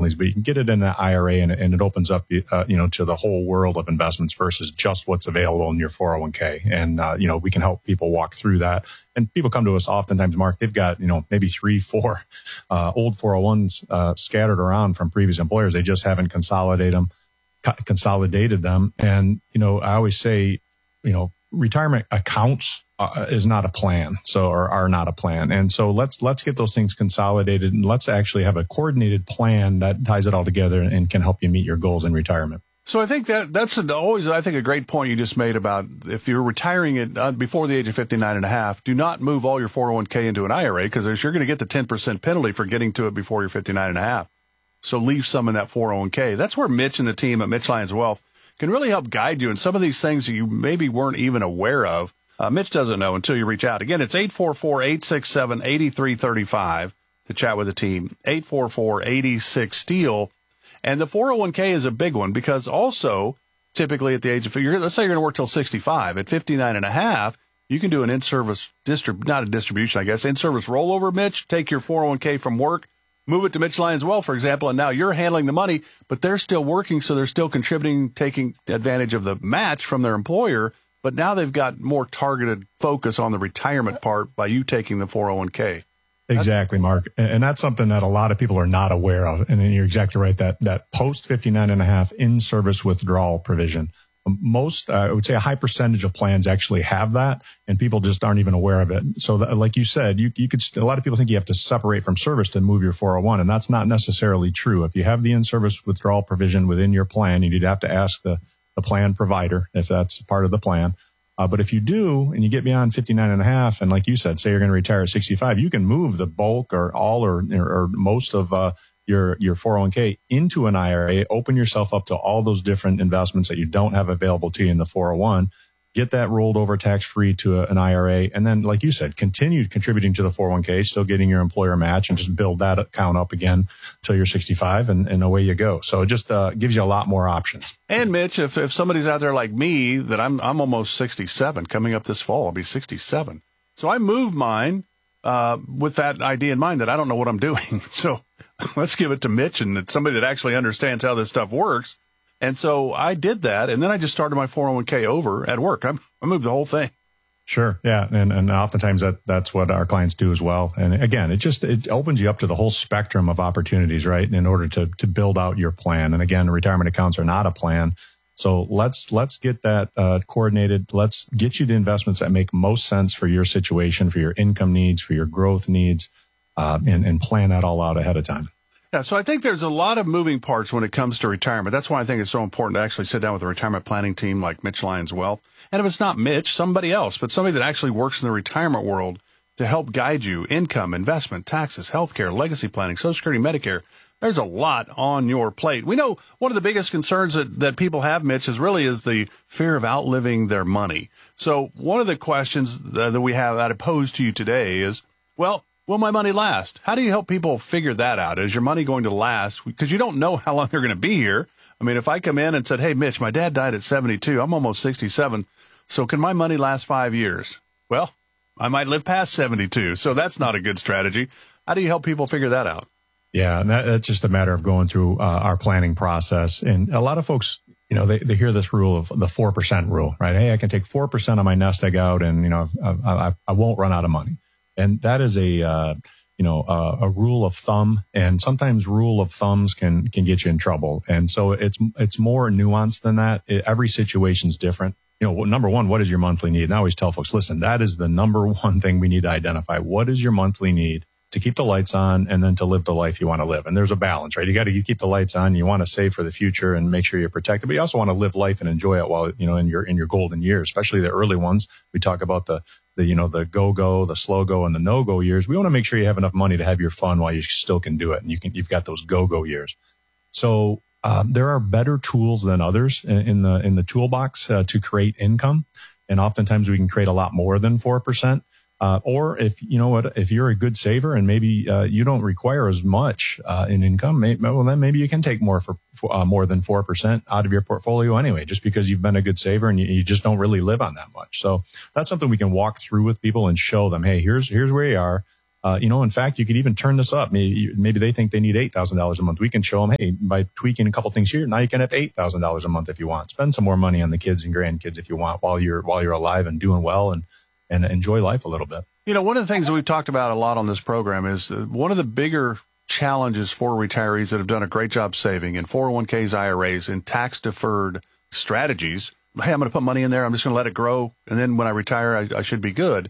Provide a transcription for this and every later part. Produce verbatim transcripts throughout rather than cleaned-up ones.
families, but you can get it in that I R A, and, and it opens up, uh, you know, to the whole world of investments versus just what's available in your four oh one k. And, uh, you know, we can help people walk through that. And people come to us oftentimes, Mark, they've got, you know, maybe three, four, uh, old four oh ones, uh, scattered around from previous employers. They just haven't consolidated them, co- consolidated them. And, you know, I always say, you know, retirement accounts uh, is not a plan, so or are not a plan. And so let's let's get those things consolidated, and let's actually have a coordinated plan that ties it all together and can help you meet your goals in retirement. So I think that that's an, always, I think, a great point you just made about if you're retiring it uh, before the age of fifty-nine and a half, do not move all your four oh one k into an I R A, because you're going to get the ten percent penalty for getting to it before you're fifty-nine and a half. So leave some in that four oh one k. That's where Mitch and the team at Mitch Lyons Wealth can really help guide you in some of these things that you maybe weren't even aware of. Uh, Mitch doesn't know until you reach out. Again, it's eight four four, eight six seven, eight three three five to chat with the team, eight four four, eight six, STEEL. And the four oh one k is a big one because also typically at the age of, you're, let's say you're going to work till sixty-five. At fifty-nine and a half, you can do an in-service, distrib- not a distribution, I guess, in-service rollover, Mitch, take your four oh one k from work, move it to Mitch Lyons Wealth, for example, and now you're handling the money, but they're still working, so they're still contributing, taking advantage of the match from their employer, but now they've got more targeted focus on the retirement part by you taking the four oh one k. Exactly, Mark. And that's something that a lot of people are not aware of. And you're exactly right, that that post fifty-nine and a half in-service withdrawal provision. Most, uh, I would say a high percentage of plans actually have that, and people just aren't even aware of it. So that, like you said, you, you could, a lot of people think you have to separate from service to move your four oh one, and that's not necessarily true. If you have the in-service withdrawal provision within your plan, you'd have to ask the, the plan provider if that's part of the plan. Uh, but if you do, and you get beyond fifty-nine and a half, and like you said, say you're going to retire at sixty-five, you can move the bulk or all or, or, or most of, uh, your, your four oh one k into an I R A, open yourself up to all those different investments that you don't have available to you in the four oh one, get that rolled over tax free to a, an I R A. And then, like you said, continue contributing to the four oh one k, still getting your employer match, and just build that account up again until you're sixty-five, and, and away you go. So it just uh, gives you a lot more options. And Mitch, if, if somebody's out there like me, that I'm, I'm almost sixty-seven, coming up this fall, I'll be sixty-seven. So I moved mine uh, with that idea in mind that I don't know what I'm doing. So let's give it to Mitch, and it's somebody that actually understands how this stuff works. And so I did that, and then I just started my four oh one k over at work. I, I moved the whole thing. Sure. Yeah. And, and oftentimes that, that's what our clients do as well. And again, it just, it opens you up to the whole spectrum of opportunities, right? In order to, to build out your plan. And again, retirement accounts are not a plan. So let's, let's get that uh, coordinated. Let's get you the investments that make most sense for your situation, for your income needs, for your growth needs, uh, and, and plan that all out ahead of time. Yeah, so I think there's a lot of moving parts when it comes to retirement. That's why I think it's so important to actually sit down with a retirement planning team like Mitch Lyons Wealth. And if it's not Mitch, somebody else, but somebody that actually works in the retirement world to help guide you. Income, investment, taxes, healthcare, legacy planning, Social Security, Medicare. There's a lot on your plate. We know one of the biggest concerns that, that people have, Mitch, is really is the fear of outliving their money. So one of the questions that we have that I pose to you today is, well, will my money last? How do you help people figure that out? Is your money going to last? Because you don't know how long they're going to be here. I mean, if I come in and said, hey, Mitch, my dad died at seventy-two. I'm almost sixty-seven. So can my money last five years? Well, I might live past seventy-two. So that's not a good strategy. How do you help people figure that out? Yeah, and that, that's just a matter of going through uh, our planning process. And a lot of folks, you know, they, they hear this rule of the four percent rule, right? Hey, I can take four percent of my nest egg out and, you know, I, I, I won't run out of money. And that is a, uh, you know, uh, a rule of thumb. And sometimes rule of thumbs can, can get you in trouble. And so it's, it's more nuanced than that. It, every situation's different. You know, number one, what is your monthly need? And I always tell folks, listen, that is the number one thing we need to identify. What is your monthly need to keep the lights on and then to live the life you want to live? And there's a balance, right? You got to keep the lights on. You want to save for the future and make sure you're protected, but you also want to live life and enjoy it while, you know, in your, in your golden years, especially the early ones. We talk about the, the, you know, the go-go, the slow-go, and the no-go years. We want to make sure you have enough money to have your fun while you still can do it. And you can, you've got those go-go years. So, um, there are better tools than others in, in the, in the toolbox, uh, to create income. And oftentimes we can create a lot more than four percent. Uh, or if, you know what, if you're a good saver and maybe, uh, you don't require as much, uh, in income, maybe, well, then maybe you can take more for, for uh, more than four percent out of your portfolio anyway, just because you've been a good saver and you, you just don't really live on that much. So that's something we can walk through with people and show them, hey, here's, here's where you are. Uh, you know, in fact, you could even turn this up. Maybe, maybe they think they need eight thousand dollars a month. We can show them, hey, by tweaking a couple things here, now you can have eight thousand dollars a month if you want. Spend some more money on the kids and grandkids if you want while you're while you're alive and doing well, and and enjoy life a little bit. You know, one of the things that we've talked about a lot on this program is uh, one of the bigger challenges for retirees that have done a great job saving in four oh one k's, I R As, and tax-deferred strategies. Hey, I'm going to put money in there. I'm just going to let it grow. And then when I retire, I, I should be good.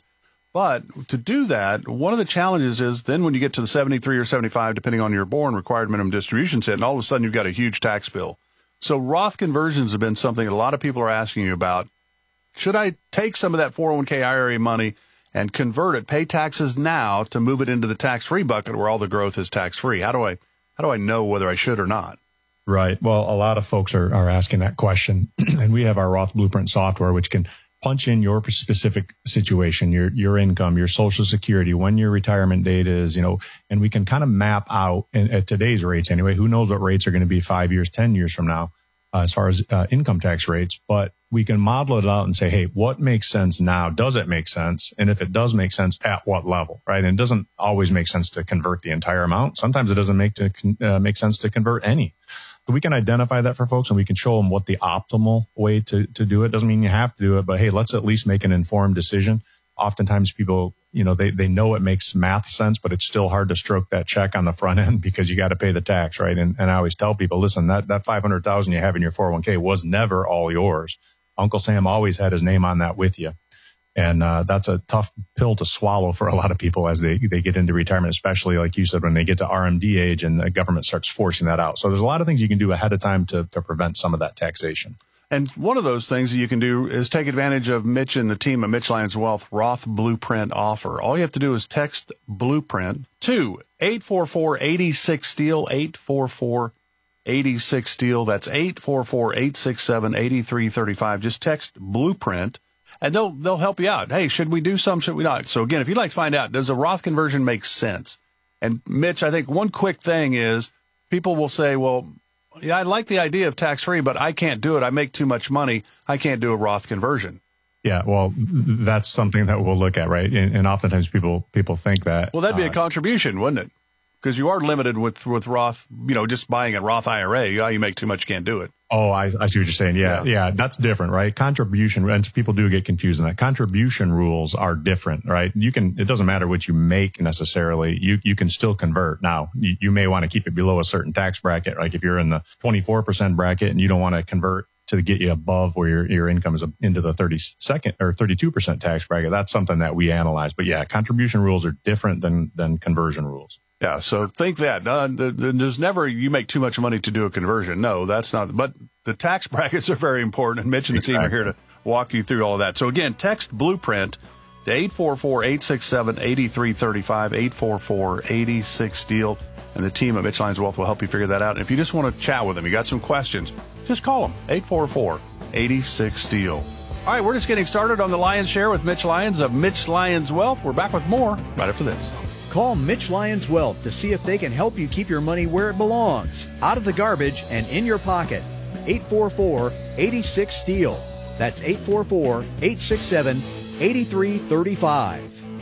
But to do that, one of the challenges is then when you get to the seventy-three or seventy-five, depending on your born, required minimum distributions hit, and all of a sudden you've got a huge tax bill. So Roth conversions have been something that a lot of people are asking you about. Should I take some of that four oh one k I R A money and convert it, pay taxes now to move it into the tax-free bucket where all the growth is tax-free? How do I how do I know whether I should or not? Right. Well, a lot of folks are, are asking that question, and we have our Roth Blueprint software, which can punch in your specific situation, your your income, your Social Security, when your retirement date is, you know, and we can kind of map out in, at today's rates anyway. Who knows what rates are going to be five years, ten years from now, uh, as far as uh, income tax rates. But we can model it out and say, hey, what makes sense now? Does it make sense? And if it does make sense, at what level, right? And it doesn't always make sense to convert the entire amount. Sometimes it doesn't make to uh, make sense to convert any. So we can identify that for folks, and we can show them what the optimal way to, to do it. Doesn't mean you have to do it, but hey, let's at least make an informed decision. Oftentimes people, you know, they, they know it makes math sense, but it's still hard to stroke that check on the front end because you got to pay the tax, right? And, and I always tell people, listen, that, that five hundred thousand you have in your four oh one k was never all yours. Uncle Sam always had his name on that with you. And uh, that's a tough pill to swallow for a lot of people as they, they get into retirement, especially like you said, when they get to R M D age and the government starts forcing that out. So there's a lot of things you can do ahead of time to, to prevent some of that taxation. And one of those things that you can do is take advantage of Mitch and the team at Mitch Lyons Wealth Roth Blueprint offer. All you have to do is text Blueprint to eight four four, eight six, STEEL, eight four four, eight six, STEEL. That's eight four four, eight six seven, eight three three five. Just text Blueprint, and they'll they'll help you out. Hey, should we do some? Should we not? So again, if you'd like to find out, does a Roth conversion make sense? And Mitch, I think one quick thing is people will say, well, yeah, I like the idea of tax-free, but I can't do it. I make too much money. I can't do a Roth conversion. Yeah, well, that's something that we'll look at, right? And, and oftentimes people people think that. Well, that'd be uh, a contribution, wouldn't it? Because you are limited with with Roth, you know, just buying a Roth I R A. Yeah, you make too much, you can't do it. Oh, I, I see what you're saying. Yeah, yeah, yeah, that's different, right? Contribution, and people do get confused in that. Contribution rules are different, right? You can, it doesn't matter what you make necessarily. You you can still convert. Now, you, you may want to keep it below a certain tax bracket. Like if you're in the twenty-four percent bracket and you don't want to convert to get you above where your, your income is into the thirty-second or thirty-two percent tax bracket, that's something that we analyze. But yeah, contribution rules are different than than conversion rules. Yeah, so think that. Uh, there's never you make too much money to do a conversion. No, that's not. But the tax brackets are very important, and Mitch and the team are here to walk you through all of that. So again, text Blueprint to eight four four, eight six seven, eight three three five, eight four four, eight six, STEEL, and the team at Mitch Lyons Wealth will help you figure that out. And if you just want to chat with them, you got some questions, just call them, eight four four, eight six, STEEL. All right, we're just getting started on the Lyons Share with Mitch Lyons of Mitch Lyons Wealth. We're back with more right after this. Call Mitch Lyons Wealth to see if they can help you keep your money where it belongs, out of the garbage and in your pocket. eight four four, eight six, STEEL. That's eight four four, eight six seven, eight three three five.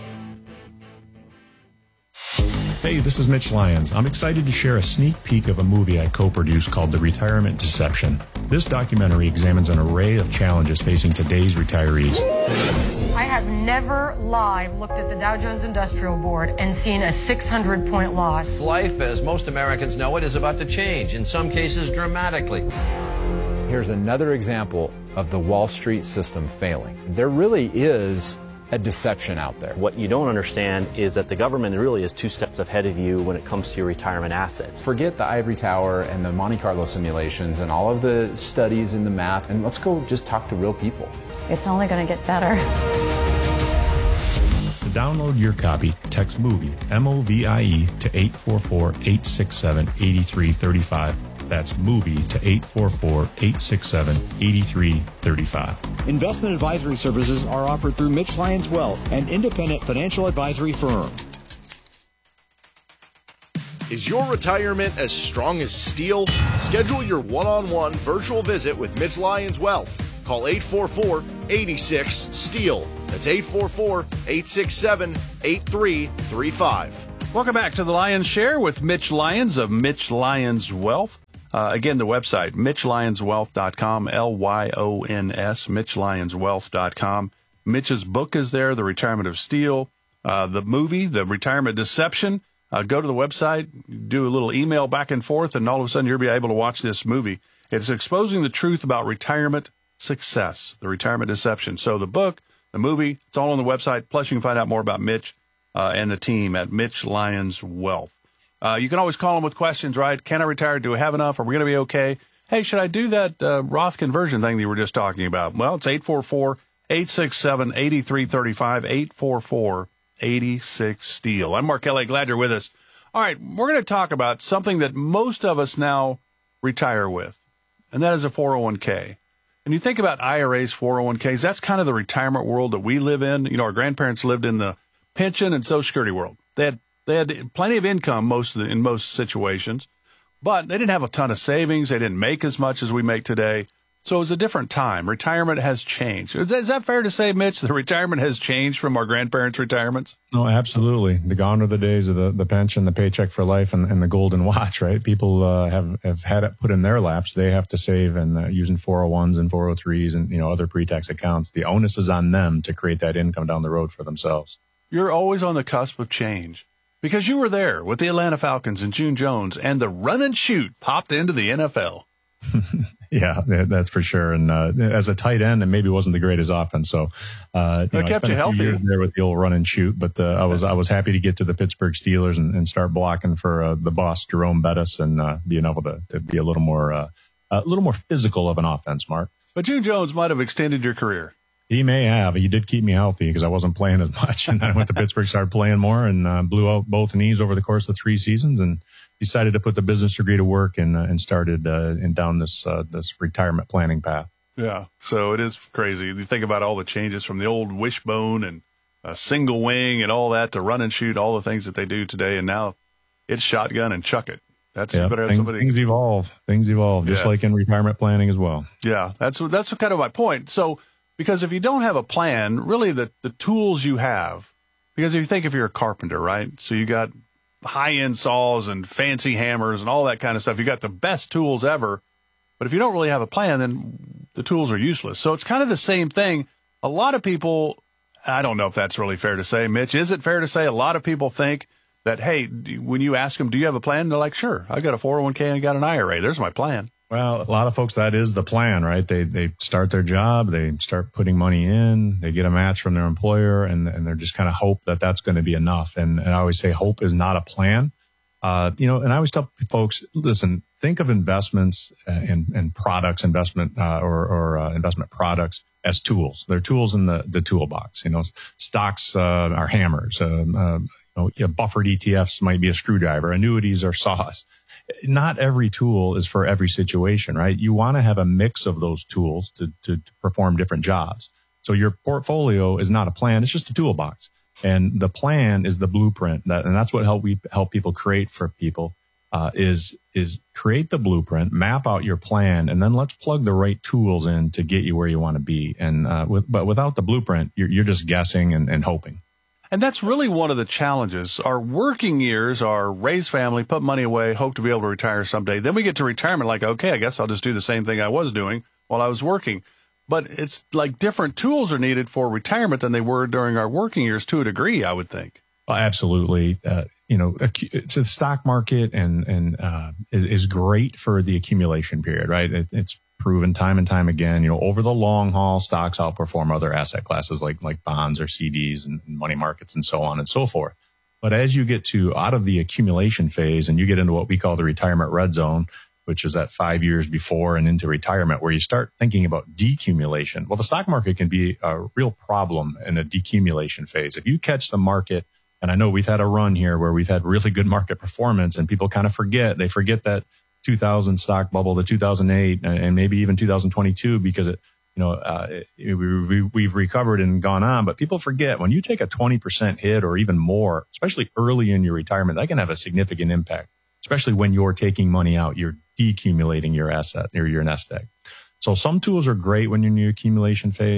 Hey, this is Mitch Lyons. I'm excited to share a sneak peek of a movie I co-produced called The Retirement Deception. This documentary examines an array of challenges facing today's retirees. I have never live looked at the Dow Jones Industrial Board and seen a six hundred point loss. Life, as most Americans know it, is about to change, in some cases dramatically. Here's another example of the Wall Street system failing. There really is a deception out there. What you don't understand is that the government really is two steps ahead of you when it comes to your retirement assets. Forget the ivory tower and the Monte Carlo simulations and all of the studies and the math, and let's go just talk to real people. It's only going to get better. To download your copy, text MOVIE, M O V I E, to eight four four, eight six seven, eight three three five. That's MOVIE to eight four four, eight six seven, eight three three five. Investment advisory services are offered through Mitch Lyons Wealth, an independent financial advisory firm. Is your retirement as strong as steel? Schedule your one-on-one virtual visit with Mitch Lyons Wealth. Call eight four four, eight six, STEEL. That's eight four four, eight six seven, eight three three five. Welcome back to the Lion's Share with Mitch Lyons of Mitch Lyons Wealth. Uh, again, the website, mitch lyons wealth dot com, L Y O N S, mitch lyons wealth dot com. Mitch's book is there, The Retirement of Steel. Uh, the movie, The Retirement Deception. Uh, go to the website, do a little email back and forth, and all of a sudden you'll be able to watch this movie. It's exposing the truth about retirement success, The Retirement Deception. So the book, the movie, it's all on the website. Plus, you can find out more about Mitch uh, and the team at Mitch Lyons Wealth. Uh, you can always call them with questions, right? Can I retire? Do I have enough? Are we going to be okay? Hey, should I do that uh, Roth conversion thing that you were just talking about? Well, it's eight four four, eight six seven, eight three three five, eight four four, eight six, STEEL. I'm Mark Kelly. Glad you're with us. All right, we're going to talk about something that most of us now retire with, and that is a four oh one k. And you think about I R As, four oh one k's, that's kind of the retirement world that we live in. You know, our grandparents lived in the pension and Social Security world. They had they had plenty of income most of the, in most situations, but they didn't have a ton of savings. They didn't make as much as we make today. So it was a different time. Retirement has changed. Is that, is that fair to say, Mitch? The retirement has changed from our grandparents' retirements? No, absolutely. The gone are the days of the, the pension, the paycheck for life, and, and the golden watch, right? People uh, have, have had it put in their laps. They have to save, and uh, using four oh ones and four oh threes and, you know, other pre-tax accounts. The onus is on them to create that income down the road for themselves. You're always on the cusp of change because you were there with the Atlanta Falcons and June Jones, and the run and shoot popped into the N F L. Yeah, that's for sure. And uh, as a tight end, it maybe wasn't the greatest offense. So uh, you it know, kept I spent you a healthy few years there with the old run and shoot. But uh, I was I was happy to get to the Pittsburgh Steelers and, and start blocking for uh, the boss Jerome Bettis and uh, being able to, to be a little more uh, a little more physical of an offense, Mark. But June Jones might have extended your career. He may have. He did keep me healthy because I wasn't playing as much. And then I went to Pittsburgh, started playing more, and uh, blew out both knees over the course of three seasons, and decided to put the business degree to work and uh, and started uh, and down this uh, this retirement planning path. Yeah, so it is crazy. You think about all the changes from the old wishbone and a single wing and all that to run and shoot, all the things that they do today, and now it's shotgun and chuck it. That's yeah, better. Things, somebody... things evolve. Things evolve, just yes. like in retirement planning as well. Yeah, that's that's kind of my point. So. Because if you don't have a plan, really the, the tools you have, because if you think if you're a carpenter, right? So you got high-end saws and fancy hammers and all that kind of stuff. You got the best tools ever. But if you don't really have a plan, then the tools are useless. So it's kind of the same thing. A lot of people, I don't know if that's really fair to say, Mitch. Is it fair to say a lot of people think that, hey, when you ask them, do you have a plan? They're like, sure, I got a four oh one k and I got an I R A. There's my plan. Well, a lot of folks, that is the plan, right? They they start their job, they start putting money in, they get a match from their employer, and, and they're just kind of hope that that's going to be enough. And, and I always say hope is not a plan. Uh, you know, and I always tell folks, listen, think of investments and, and products, investment uh, or, or uh, investment products as tools. They're tools in the, the toolbox. You know, stocks uh, are hammers. Uh, uh, you know, yeah, buffered E T Fs might be a screwdriver. Annuities are saws. Not every tool is for every situation, right? You want to have a mix of those tools to, to, to perform different jobs. So your portfolio is not a plan. It's just a toolbox. And the plan is the blueprint. That, and that's what help we help people create for people uh, is, is create the blueprint, map out your plan, and then let's plug the right tools in to get you where you want to be. And, uh, with, but without the blueprint, you're, you're just guessing and, and hoping. And that's really one of the challenges. Our working years are raise family, put money away, hope to be able to retire someday. Then we get to retirement like, okay, I guess I'll just do the same thing I was doing while I was working. But it's like different tools are needed for retirement than they were during our working years to a degree, I would think. Well, absolutely. Uh, you know, it's the stock market and, and, uh, is, is great for the accumulation period, right? It, it's proven time and time again, you know, over the long haul, stocks outperform other asset classes like, like bonds or C Ds and money markets and so on and so forth. But as you get to out of the accumulation phase and you get into what we call the retirement red zone, which is that five years before and into retirement, where you start thinking about decumulation. Well, the stock market can be a real problem in a decumulation phase. If you catch the market, and I know we've had a run here where we've had really good market performance and people kind of forget, they forget that two thousand stock bubble, the two thousand eight, and maybe even two thousand twenty-two, because it, you know, uh, it, we, we've recovered and gone on. But people forget when you take a twenty percent hit or even more, especially early in your retirement, that can have a significant impact, especially when you're taking money out, you're decumulating your asset or your nest egg. So some tools are great when you're in your accumulation phase.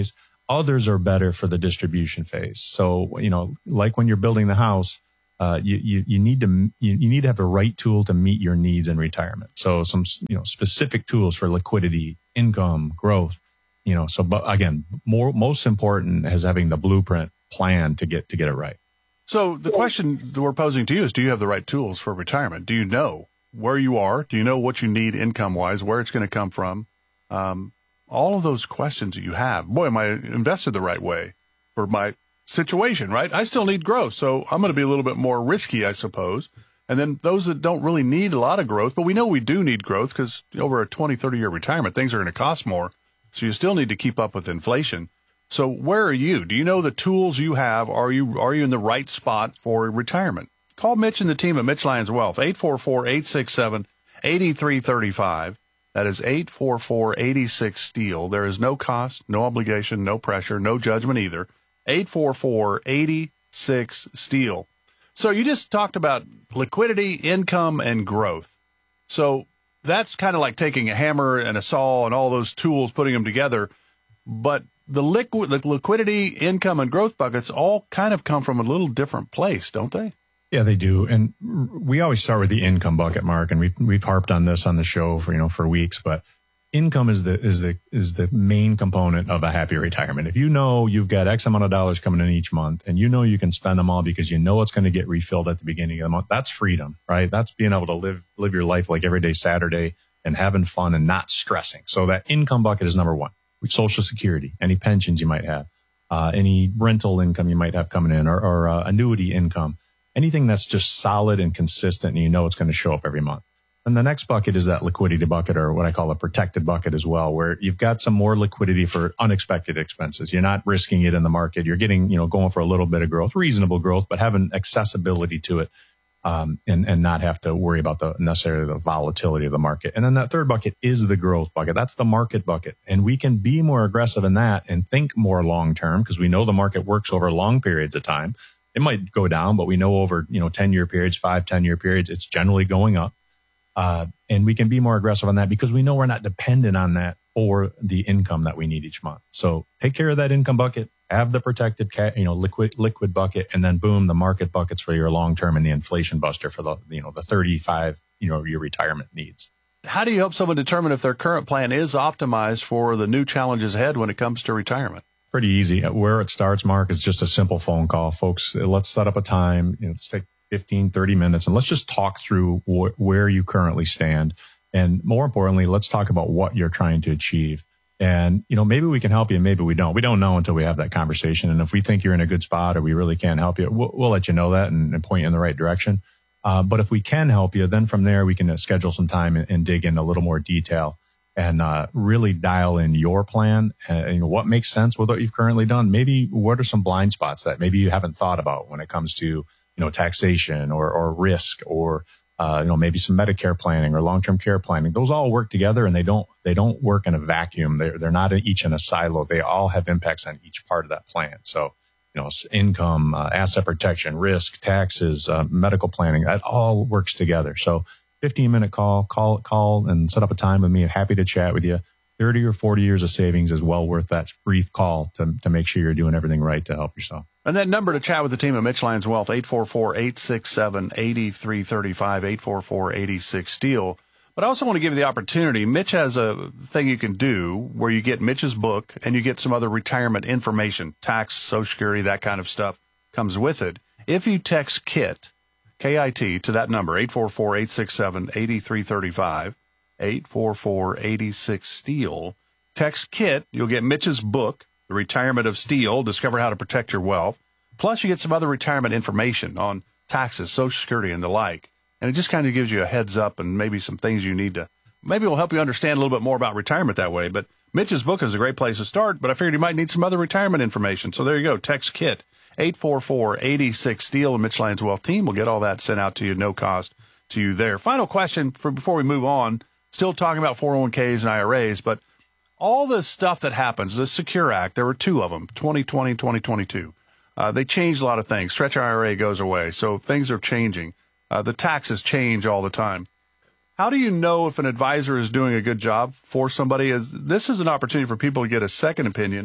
Others are better for the distribution phase. So, you know, like when you're building the house, uh, you, you, you need to, you, you need to have the right tool to meet your needs in retirement. So some, you know, specific tools for liquidity, income, growth, you know, so, but again, more, most important is having the blueprint plan to get, to get it right. So the question that we're posing to you is, do you have the right tools for retirement? Do you know where you are? Do you know what you need income wise, where it's going to come from? Um, all of those questions that you have. Boy, am I invested the right way for my situation, right? I still need growth. So I'm going to be a little bit more risky, I suppose. And then those that don't really need a lot of growth, but we know we do need growth because over a twenty, thirty year retirement, things are going to cost more. So you still need to keep up with inflation. So where are you? Do you know the tools you have? Are you, are you in the right spot for retirement? Call Mitch and the team at Mitch Lyons Wealth, eight four four, eight six seven, eight three three five. That is eight four four, eight six, STEEL. There is no cost, no obligation, no pressure, no judgment either. eight four four, eight six, STEEL. So you just talked about liquidity, income, and growth. So that's kind of like taking a hammer and a saw and all those tools, putting them together. But the liquid, the liquidity, income, and growth buckets all kind of come from a little different place, don't they? Yeah, they do. And we always start with the income bucket, Mark, and we've, we've harped on this on the show for, you know, for weeks, but income is the, is the, is the main component of a happy retirement. If you know you've got X amount of dollars coming in each month and you know you can spend them all because you know it's going to get refilled at the beginning of the month, that's freedom, right? That's being able to live, live your life like every day Saturday and having fun and not stressing. So that income bucket is number one. Social Security, any pensions you might have, uh, any rental income you might have coming in, or, or uh, annuity income, anything that's just solid and consistent and you know it's going to show up every month. And the next bucket is that liquidity bucket, or what I call a protected bucket as well, where you've got some more liquidity for unexpected expenses. You're not risking it in the market. You're getting, you know, going for a little bit of growth, reasonable growth, but having accessibility to it. Um, and, and not have to worry about the necessarily the volatility of the market. And then that third bucket is the growth bucket. That's the market bucket. And we can be more aggressive in that and think more long-term because we know the market works over long periods of time. It might go down, but we know over, you know, ten year periods, five, ten year periods, it's generally going up. Uh, and we can be more aggressive on that because we know we're not dependent on that for the income that we need each month. So take care of that income bucket, have the protected, ca- you know, liquid, liquid bucket, and then boom, the market buckets for your long-term and the inflation buster for the, you know, the thirty-five, you know, your retirement needs. How do you help someone determine if their current plan is optimized for the new challenges ahead when it comes to retirement? Pretty easy. Where it starts, Mark, is just a simple phone call. Folks, let's set up a time. You know, let's take fifteen, thirty minutes and let's just talk through wh- where you currently stand. And more importantly, let's talk about what you're trying to achieve. And, you know, maybe we can help you, maybe we don't. We don't know until we have that conversation. And if we think you're in a good spot or we really can't help you, we'll, we'll let you know that and, and point you in the right direction. Uh, but if we can help you, then from there, we can uh, schedule some time and, and dig in a little more detail and uh, really dial in your plan. Uh, you know, what makes sense with what you've currently done? Maybe what are some blind spots that maybe you haven't thought about when it comes to, you know, taxation or, or risk or, Uh, you know, maybe some Medicare planning or long-term care planning. Those all work together and they don't, they don't work in a vacuum. They're, they're not each in a silo. They all have impacts on each part of that plan. So, you know, income, uh, asset protection, risk, taxes, uh, medical planning, that all works together. So fifteen minute call, call, call and set up a time with me. I'm happy to chat with you. thirty or forty years of savings is well worth that brief call to, to make sure you're doing everything right to help yourself. And that number to chat with the team at Mitch Lyons Wealth, eight four four, eight six seven, eight three three five, eight four four, eight six, STEEL. But I also want to give you the opportunity. Mitch has a thing you can do where you get Mitch's book and you get some other retirement information, tax, Social Security, that kind of stuff comes with it. If you text KIT, K I T, to that number, eight four four, eight six seven, eight three three five, eight four four, eight six, STEEL, text KIT, you'll get Mitch's book, The Retirement of Steel, Discover How to Protect Your Wealth. Plus, you get some other retirement information on taxes, Social Security, and the like. And it just kind of gives you a heads up and maybe some things you need to, maybe it will help you understand a little bit more about retirement that way. But Mitch's book is a great place to start, but I figured you might need some other retirement information. So there you go. Text KIT, eight four four, eight six, STEEL, and Mitch Lyons Wealth team will get all that sent out to you, no cost to you there. Final question for before we move on, still talking about four oh one k's and I R As, but all the stuff that happens, the Secure Act, there were two of them, twenty twenty, twenty twenty-two. Uh, they changed a lot of things. Stretch I R A goes away, so things are changing. Uh, the taxes change all the time. How do you know if an advisor is doing a good job for somebody? Is this is an opportunity for people to get a second opinion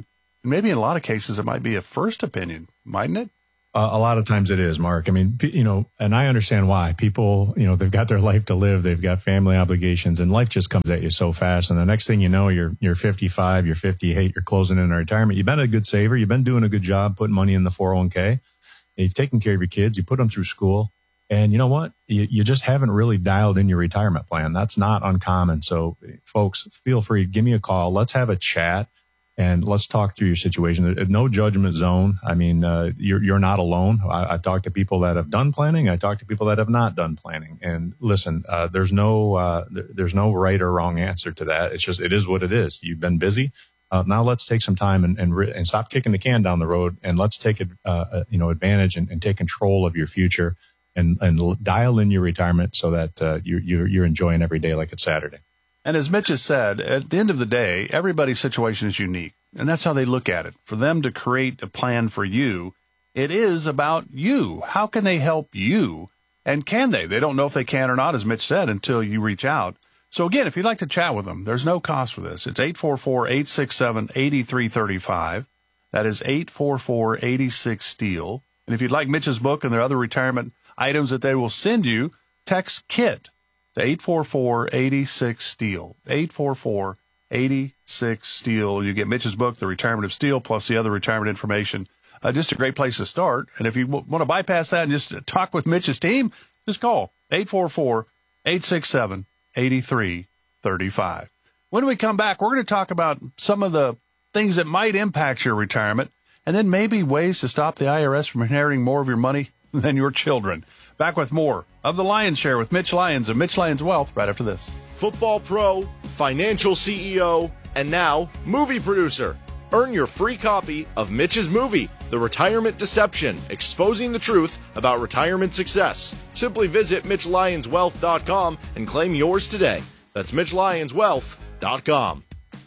Maybe in a lot of cases, it might be a first opinion, mightn't it? Uh, a lot of times it is, Mark. I mean, you know, and I understand why. People, you know, they've got their life to live. They've got family obligations, and life just comes at you so fast. And the next thing you know, you're you're fifty-five, you're fifty-eight, you're closing in on retirement. You've been a good saver. You've been doing a good job putting money in the four oh one k. You've taken care of your kids. You put them through school. And you know what? You, you just haven't really dialed in your retirement plan. That's not uncommon. So, folks, feel free. Give me a call. Let's have a chat. And let's talk through your situation. No judgment zone. I mean, uh, you're you're not alone. I, I've talked to people that have done planning. I talked to people that have not done planning. And listen, uh, there's no uh, there's no right or wrong answer to that. It's just it is what it is. You've been busy. Uh, now let's take some time and and, re- and stop kicking the can down the road, and let's take uh, you know advantage and, and take control of your future and and dial in your retirement so that uh, you're you're you're enjoying every day like it's Saturday. And as Mitch has said, at the end of the day, everybody's situation is unique. And that's how they look at it. For them to create a plan for you, it is about you. How can they help you? And can they? They don't know if they can or not, as Mitch said, until you reach out. So again, if you'd like to chat with them, there's no cost for this. It's eight four four, eight six seven, eight three three five. That is eight four four, eight six, STEEL. And if you'd like Mitch's book and their other retirement items that they will send you, text KIT to eight four four, eight six, STEEL. eight four four, eight six, STEEL. You get Mitch's book, The Retirement of Steel, plus the other retirement information. Uh, just a great place to start. And if you w- want to bypass that and just talk with Mitch's team, just call eight four four, eight six seven, eight three three five. When we come back, we're going to talk about some of the things that might impact your retirement, and then maybe ways to stop the I R S from inheriting more of your money than your children. Back with more of The Lion's Share with Mitch Lyons of Mitch Lyons Wealth right after this. Football pro, financial C E O, and now movie producer. Earn your free copy of Mitch's movie, The Retirement Deception, exposing the truth about retirement success. Simply visit Mitch Lyons Wealth dot com and claim yours today. That's Mitch Lyons Wealth dot com.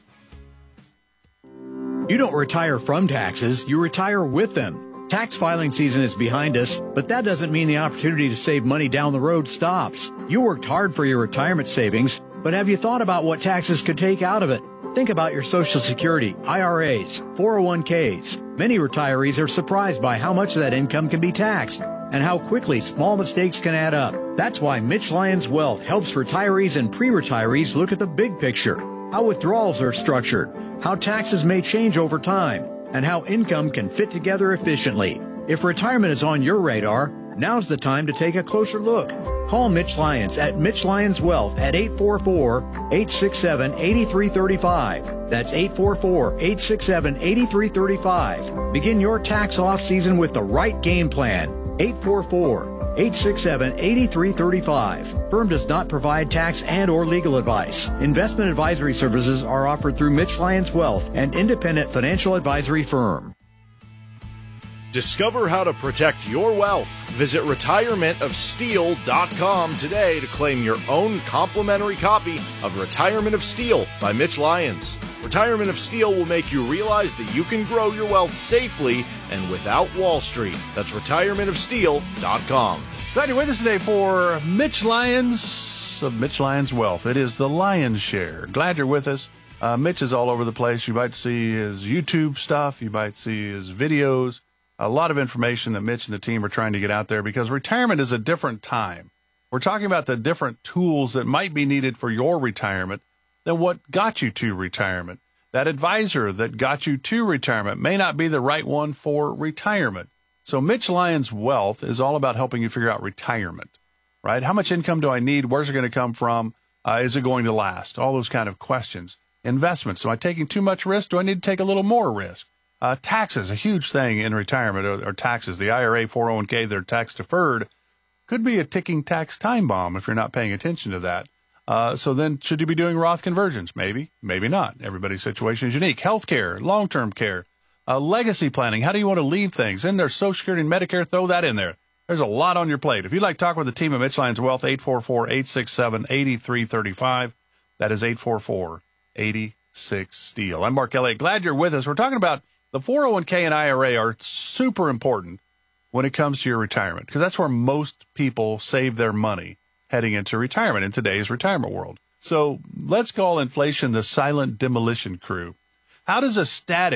You don't retire from taxes, you retire with them. Tax filing season is behind us, but that doesn't mean the opportunity to save money down the road stops. You worked hard for your retirement savings, but have you thought about what taxes could take out of it? Think about your Social Security, I R As, four oh one k's. Many retirees are surprised by how much of that income can be taxed and how quickly small mistakes can add up. That's why Mitch Lyons Wealth helps retirees and pre-retirees look at the big picture, how withdrawals are structured, how taxes may change over time, and how income can fit together efficiently. If retirement is on your radar, now's the time to take a closer look. Call Mitch Lyons at Mitch Lyons Wealth at eight four four, eight six seven, eight three three five. That's eight four four, eight six seven, eight three three five. Begin your tax off season with the right game plan. eight four four, eight six seven, eight three three five. Firm does not provide tax and or legal advice. Investment advisory services are offered through Mitch Lyons Wealth, an independent financial advisory firm. Discover how to protect your wealth. Visit retirement of steel dot com today to claim your own complimentary copy of Retirement of Steel by Mitch Lyons. Retirement of Steel will make you realize that you can grow your wealth safely and without Wall Street. That's retirement of steel dot com. Glad you're with us today for Mitch Lyons of Mitch Lyons Wealth. It is the Lion's Share. Glad you're with us. Uh, Mitch is all over the place. You might see his YouTube stuff. You might see his videos. A lot of information that Mitch and the team are trying to get out there because retirement is a different time. We're talking about the different tools that might be needed for your retirement than what got you to retirement. That advisor that got you to retirement may not be the right one for retirement. So Mitch Lyons Wealth is all about helping you figure out retirement, right? How much income do I need? Where's it going to come from? Uh, is it going to last? All those kind of questions. Investments. Am I taking too much risk? Do I need to take a little more risk? Uh, taxes, a huge thing in retirement, or, or taxes. The I R A, four oh one k, they're tax deferred. Could be a ticking tax time bomb if you're not paying attention to that. Uh, so then should you be doing Roth conversions? Maybe, maybe not. Everybody's situation is unique. Healthcare, long-term care, uh, legacy planning. How do you want to leave things? In there, Social Security and Medicare, throw that in there. There's a lot on your plate. If you'd like to talk with the team at Mitch Lyons Wealth, eight four four, eight six seven, eight three three five. That is eight four four, eight six, STEEL. I'm Mark Elliott. Glad you're with us. We're talking about the four oh one k and I R A are super important when it comes to your retirement because that's where most people save their money heading into retirement in today's retirement world. So let's call inflation the silent demolition crew. How does a static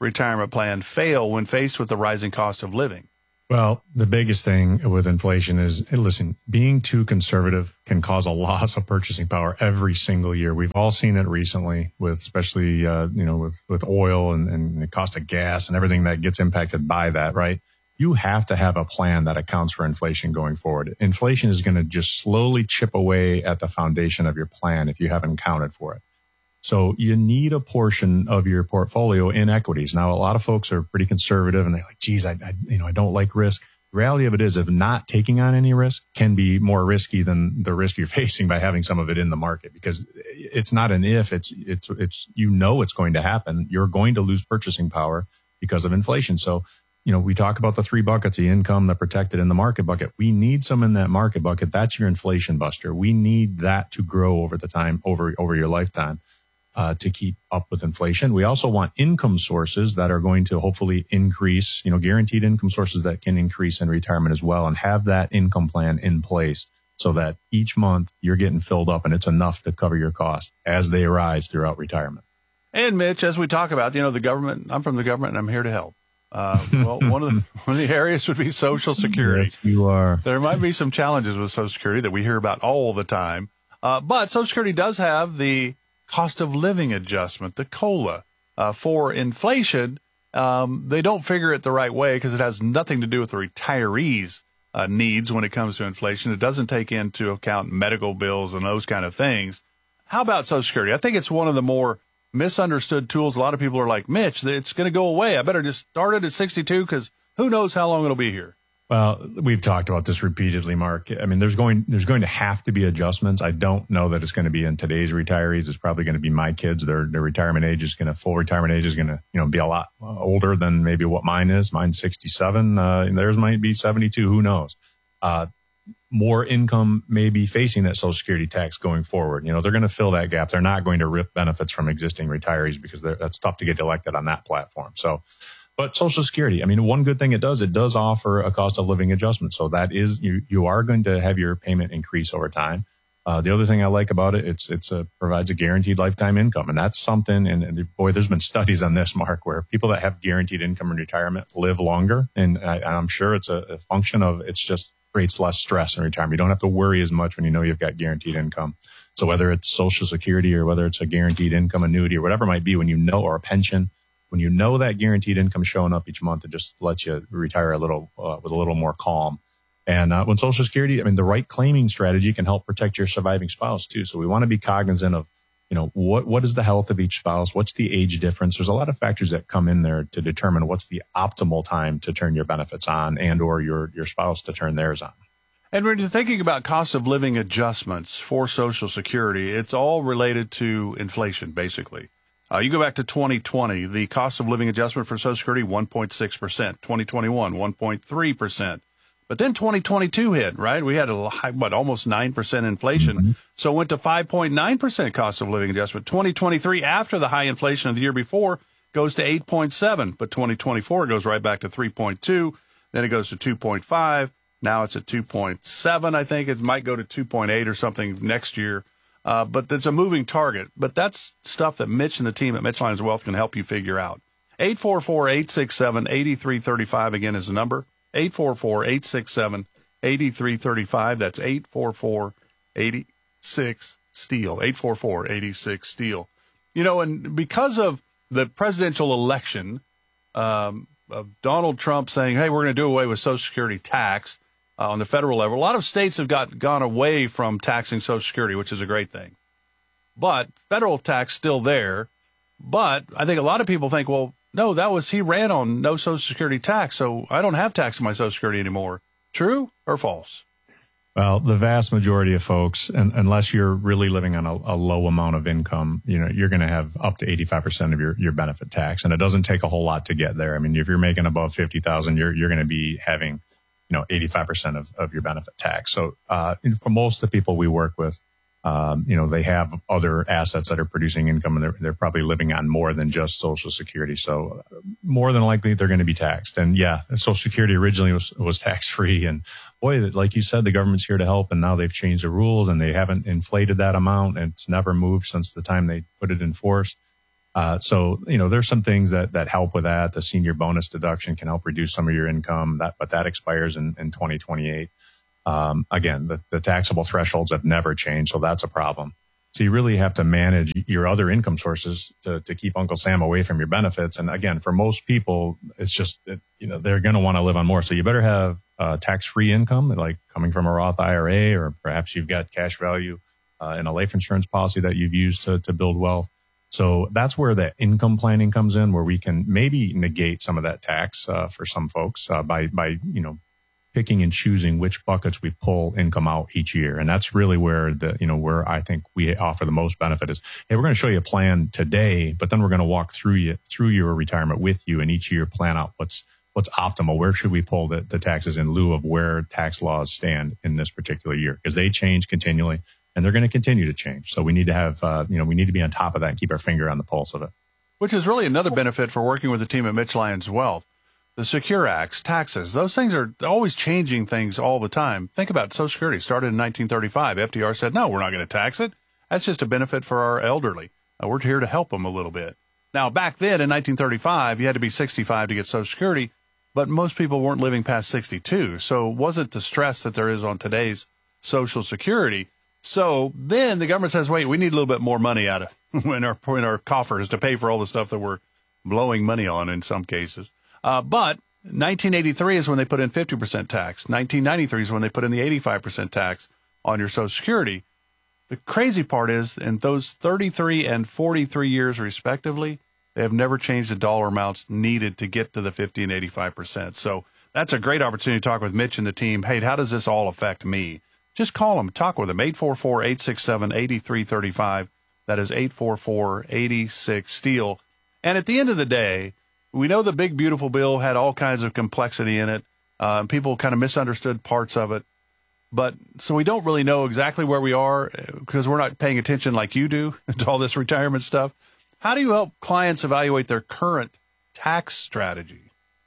retirement plan fail when faced with the rising cost of living? Well, the biggest thing with inflation is, hey, listen, being too conservative can cause a loss of purchasing power every single year. We've all seen it recently with, especially, uh, you know, with, with oil and, and the cost of gas and everything that gets impacted by that, right? You have to have a plan that accounts for inflation going forward. Inflation is going to just slowly chip away at the foundation of your plan if you haven't accounted for it. So you need a portion of your portfolio in equities. Now, a lot of folks are pretty conservative and they're like, geez, I, I, you know, I don't like risk. The reality of it is, if not taking on any risk can be more risky than the risk you're facing by having some of it in the market, because it's not an if, it's, it's, it's, you know, it's going to happen. You're going to lose purchasing power because of inflation. So, you know, we talk about the three buckets, the income, the protected, and the market bucket. We need some in that market bucket. That's your inflation buster. We need that to grow over the time, over, over your lifetime. Uh, to keep up with inflation. We also want income sources that are going to hopefully increase, you know, guaranteed income sources that can increase in retirement as well, and have that income plan in place so that each month you're getting filled up and it's enough to cover your costs as they arise throughout retirement. And Mitch, as we talk about, you know, the government, I'm from the government and I'm here to help. Uh, well, one of the one of the areas would be Social Security. Yes, you are. There might be some challenges with Social Security that we hear about all the time. Uh, but Social Security does have the cost of living adjustment, the COLA, uh, for inflation. Um, they don't figure it the right way because it has nothing to do with the retirees' uh, needs when it comes to inflation. It doesn't take into account medical bills and those kind of things. How about Social Security? I think it's one of the more misunderstood tools. A lot of people are like, Mitch, it's going to go away. I better just start it at sixty-two because who knows how long it'll be here. Well, we've talked about this repeatedly, Mark. I mean, there's going there's going to have to be adjustments. I don't know that it's going to be in today's retirees. It's probably going to be my kids. Their their retirement age is going to full retirement age is going to you know be a lot older than maybe what mine is. Mine's sixty-seven. Uh, and theirs might be seventy-two. Who knows? Uh, more income may be facing that Social Security tax going forward. You know, they're going to fill that gap. They're not going to rip benefits from existing retirees because that's tough to get elected on that platform. So. But Social Security, I mean, one good thing it does, it does offer a cost of living adjustment. So that is, you, you are going to have your payment increase over time. Uh, the other thing I like about it, it's, it's a, provides a guaranteed lifetime income. And that's something, and, and boy, there's been studies on this, Mark, where people that have guaranteed income in retirement live longer. And I, I'm sure it's a, a function of, it's just creates less stress in retirement. You don't have to worry as much when you know you've got guaranteed income. So whether it's Social Security or whether it's a guaranteed income annuity or whatever it might be, when you know, or a pension, when you know that guaranteed income showing up each month, it just lets you retire a little uh, with a little more calm. And uh, when Social Security, I mean, the right claiming strategy can help protect your surviving spouse too. So we want to be cognizant of, you know, what what is the health of each spouse? What's the age difference? There's a lot of factors that come in there to determine what's the optimal time to turn your benefits on and or your your spouse to turn theirs on. And when you're thinking about cost of living adjustments for Social Security, it's all related to inflation, basically. Uh, you go back to twenty twenty, the cost of living adjustment for Social Security, one point six percent. twenty twenty-one, one point three percent. But then twenty twenty-two hit, right? We had a high, what, almost nine percent inflation. Mm-hmm. So it went to five point nine percent cost of living adjustment. twenty twenty-three, after the high inflation of the year before, goes to eight point seven. But twenty twenty-four goes right back to three point two. Then it goes to two point five. Now it's at two point seven. I think it might go to two point eight or something next year. Uh, but it's a moving target. But that's stuff that Mitch and the team at Mitch Lyons Wealth can help you figure out. eight four four, eight six seven, eight three three five, again, is the number. eight four four, eight six seven, eight three three five. That's eight four four, eight six, STEEL. eight four four, eight six, STEEL. You know, and because of the presidential election, um, of Donald Trump saying, hey, we're going to do away with Social Security tax, Uh, on the federal level, a lot of states have got gone away from taxing Social Security, which is a great thing. But federal tax still there. But I think a lot of people think, well, no, that was, he ran on no Social Security tax, so I don't have tax on my Social Security anymore. True or false? Well, the vast majority of folks, and unless you're really living on a, a low amount of income, you know, you're going to have up to eighty-five percent of your, your benefit tax. And it doesn't take a whole lot to get there. I mean, if you're making above fifty thousand, you're, you're going to be having, you know, eighty-five percent of, of your benefit tax. So, uh, for most of the people we work with, um, you know, they have other assets that are producing income, and they're, they're probably living on more than just Social Security. So uh, more than likely they're going to be taxed. And yeah, Social Security originally was, was tax free. And boy, like you said, the government's here to help. And now they've changed the rules and they haven't inflated that amount. And it's never moved since the time they put it in force. Uh, so, you know, there's some things that, that help with that. The senior bonus deduction can help reduce some of your income, that, but that expires in, in twenty twenty-eight. Um, again, the, the taxable thresholds have never changed, so that's a problem. So you really have to manage your other income sources to, to keep Uncle Sam away from your benefits. And again, for most people, it's just, it, you know, they're going to want to live on more. So you better have uh, tax-free income, like coming from a Roth I R A, or perhaps you've got cash value uh, in a life insurance policy that you've used to, to build wealth. So that's where the income planning comes in, where we can maybe negate some of that tax uh, for some folks uh, by, by, you know, picking and choosing which buckets we pull income out each year. And that's really where the, you know, where I think we offer the most benefit is, hey, we're going to show you a plan today, but then we're going to walk through you, through your retirement with you, and each year plan out what's, what's optimal. Where should we pull the, the taxes in lieu of where tax laws stand in this particular year? Because they change continually, and they're going to continue to change. So we need to have, uh, you know, we need to be on top of that and keep our finger on the pulse of it. Which is really another benefit for working with the team at Mitch Lyons Wealth. The Secure Acts, taxes, those things are always changing things all the time. Think about Social Security. Started in nineteen thirty-five. F D R said, no, we're not going to tax it. That's just a benefit for our elderly. Uh, we're here to help them a little bit. Now, back then in nineteen thirty-five, you had to be sixty-five to get Social Security, but most people weren't living past sixty-two. So it wasn't the stress that there is on today's Social Security. So then the government says, wait, we need a little bit more money out of in our, in our coffers to pay for all the stuff that we're blowing money on in some cases. Uh, but nineteen eighty-three is when they put in fifty percent tax. nineteen ninety-three is when they put in the eighty-five percent tax on your Social Security. The crazy part is, in those thirty-three and forty-three years respectively, they have never changed the dollar amounts needed to get to the fifty and eighty-five percent. So that's a great opportunity to talk with Mitch and the team. Hey, how does this all affect me? Just call them, talk with them, eight four four, eight six seven, eight three three five. That is eight four four, eight six, STEEL. And at the end of the day, we know the big, beautiful bill had all kinds of complexity in it. Uh, people kind of misunderstood parts of it. But so we don't really know exactly where we are because we're not paying attention like you do to all this retirement stuff. How do you help clients evaluate their current tax strategy?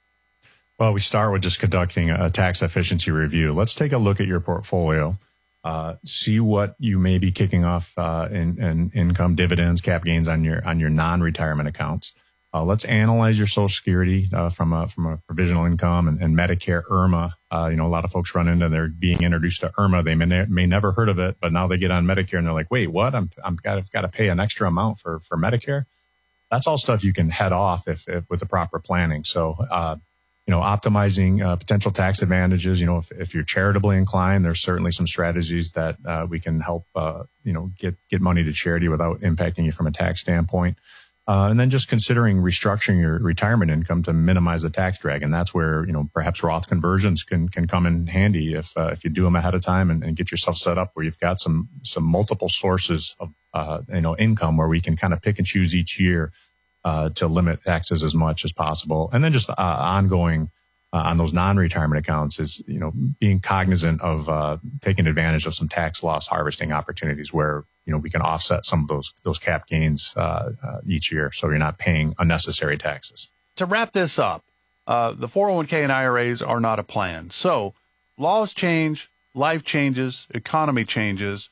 Well, we start with just conducting a tax efficiency review. Let's take a look at your portfolio, uh, see what you may be kicking off uh, in, in income, dividends, cap gains on your on your non-retirement accounts. Uh, let's analyze your Social Security uh, from a from a provisional income and, and Medicare, I R M A. Uh, you know, a lot of folks run into they're being introduced to I R M A. They may ne- may never heard of it, but now they get on Medicare and they're like, wait, what? I'm I'm got I've got to pay an extra amount for for Medicare. That's all stuff you can head off if, if with the proper planning. So, uh, you know, optimizing uh, potential tax advantages. You know, if if you're charitably inclined, there's certainly some strategies that uh, we can help uh, you know get get money to charity without impacting you from a tax standpoint. Uh, and then just considering restructuring your retirement income to minimize the tax drag. And that's where, you know, perhaps Roth conversions can, can come in handy if, uh, if you do them ahead of time and, and get yourself set up where you've got some, some multiple sources of, uh, you know, income where we can kind of pick and choose each year, uh, to limit taxes as much as possible. And then just, uh, ongoing, uh, on those non-retirement accounts is, you know, being cognizant of, uh, taking advantage of some tax loss harvesting opportunities where, you know, we can offset some of those those cap gains uh, uh, each year, so you're not paying unnecessary taxes. To wrap this up, uh, the four oh one k and I R As are not a plan. So laws change, life changes, economy changes.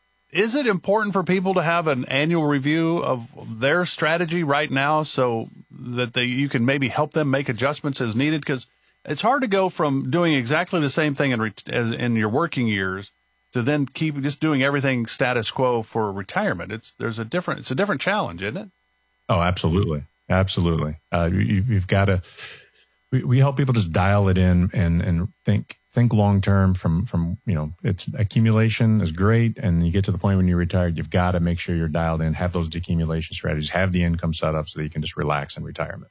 Is it important for people to have an annual review of their strategy right now so that they, you can maybe help them make adjustments as needed? Because it's hard to go from doing exactly the same thing in, re- as in your working years to then keep just doing everything status quo for retirement. It's there's a different it's a different challenge, isn't it? Oh, absolutely, absolutely. Uh, you, you've got to. We, we help people just dial it in and and think think long term. From from you know, it's accumulation is great, and you get to the point when you're retired, you've got to make sure you're dialed in, have those decumulation strategies, have the income set up so that you can just relax in retirement.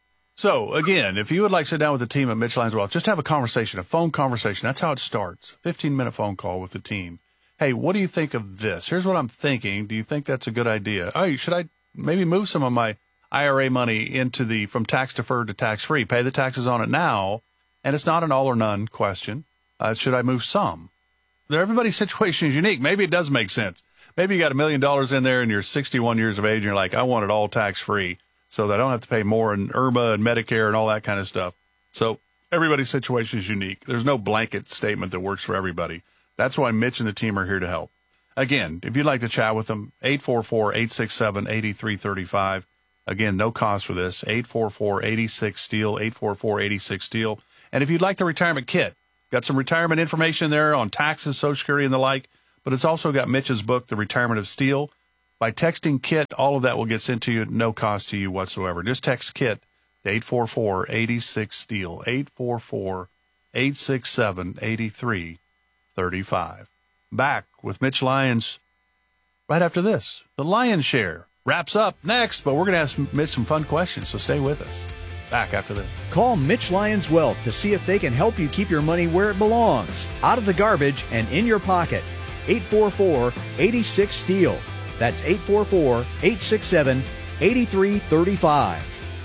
So, again, if you would like to sit down with the team at Mitch Lyons Wealth, just have a conversation, a phone conversation. That's how it starts. fifteen-minute phone call with the team. Hey, what do you think of this? Here's what I'm thinking. Do you think that's a good idea? Oh, should I maybe move some of my I R A money into the from tax-deferred to tax-free, pay the taxes on it now, and it's not an all-or-none question. Uh, should I move some? Everybody's situation is unique. Maybe it does make sense. Maybe you got a million dollars in there and you're sixty-one years of age and you're like, I want it all tax-free, so that I don't have to pay more in I R M A and Medicare and all that kind of stuff. So everybody's situation is unique. There's no blanket statement that works for everybody. That's why Mitch and the team are here to help. Again, if you'd like to chat with them, eight four four, eight six seven, eight three three five. Again, no cost for this. eight four four, eight six, STEEL, eight four four, eight six, STEEL. And if you'd like the retirement kit, got some retirement information there on taxes, Social Security, and the like, but it's also got Mitch's book, The Retirement of STEEL. By texting KIT, all of that will get sent to you at no cost to you whatsoever. Just text KIT to eight four four, eight six, STEEL, eight four four, eight six seven, eight three three five. Back with Mitch Lyons right after this. The Lion's Share wraps up next, but we're going to ask Mitch some fun questions, so stay with us. Back after this. Call Mitch Lyons Wealth to see if they can help you keep your money where it belongs, out of the garbage and in your pocket. eight four four, eight six, STEEL. That's eight four four, eight six seven, eight three three five.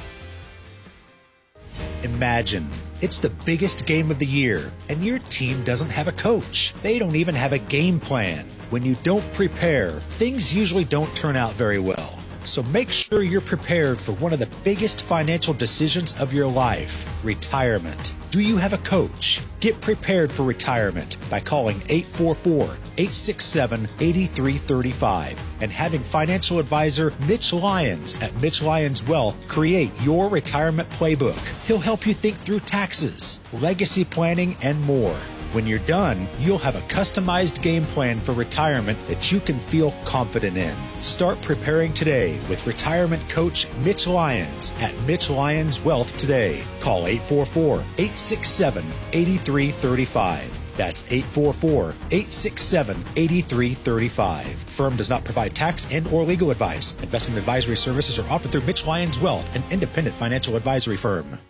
Imagine it's the biggest game of the year, and your team doesn't have a coach. They don't even have a game plan. When you don't prepare, things usually don't turn out very well. So make sure you're prepared for one of the biggest financial decisions of your life, retirement. Do you have a coach? Get prepared for retirement by calling eight four four, eight six seven, eight three three five and having financial advisor Mitch Lyons at Mitch Lyons Wealth create your retirement playbook. He'll help you think through taxes, legacy planning, and more. When you're done, you'll have a customized game plan for retirement that you can feel confident in. Start preparing today with retirement coach Mitch Lyons at Mitch Lyons Wealth today. Call eight four four, eight six seven, eight three three five. That's eight four four, eight six seven, eight three three five. Firm does not provide tax and or legal advice. Investment advisory services are offered through Mitch Lyons Wealth, an independent financial advisory firm.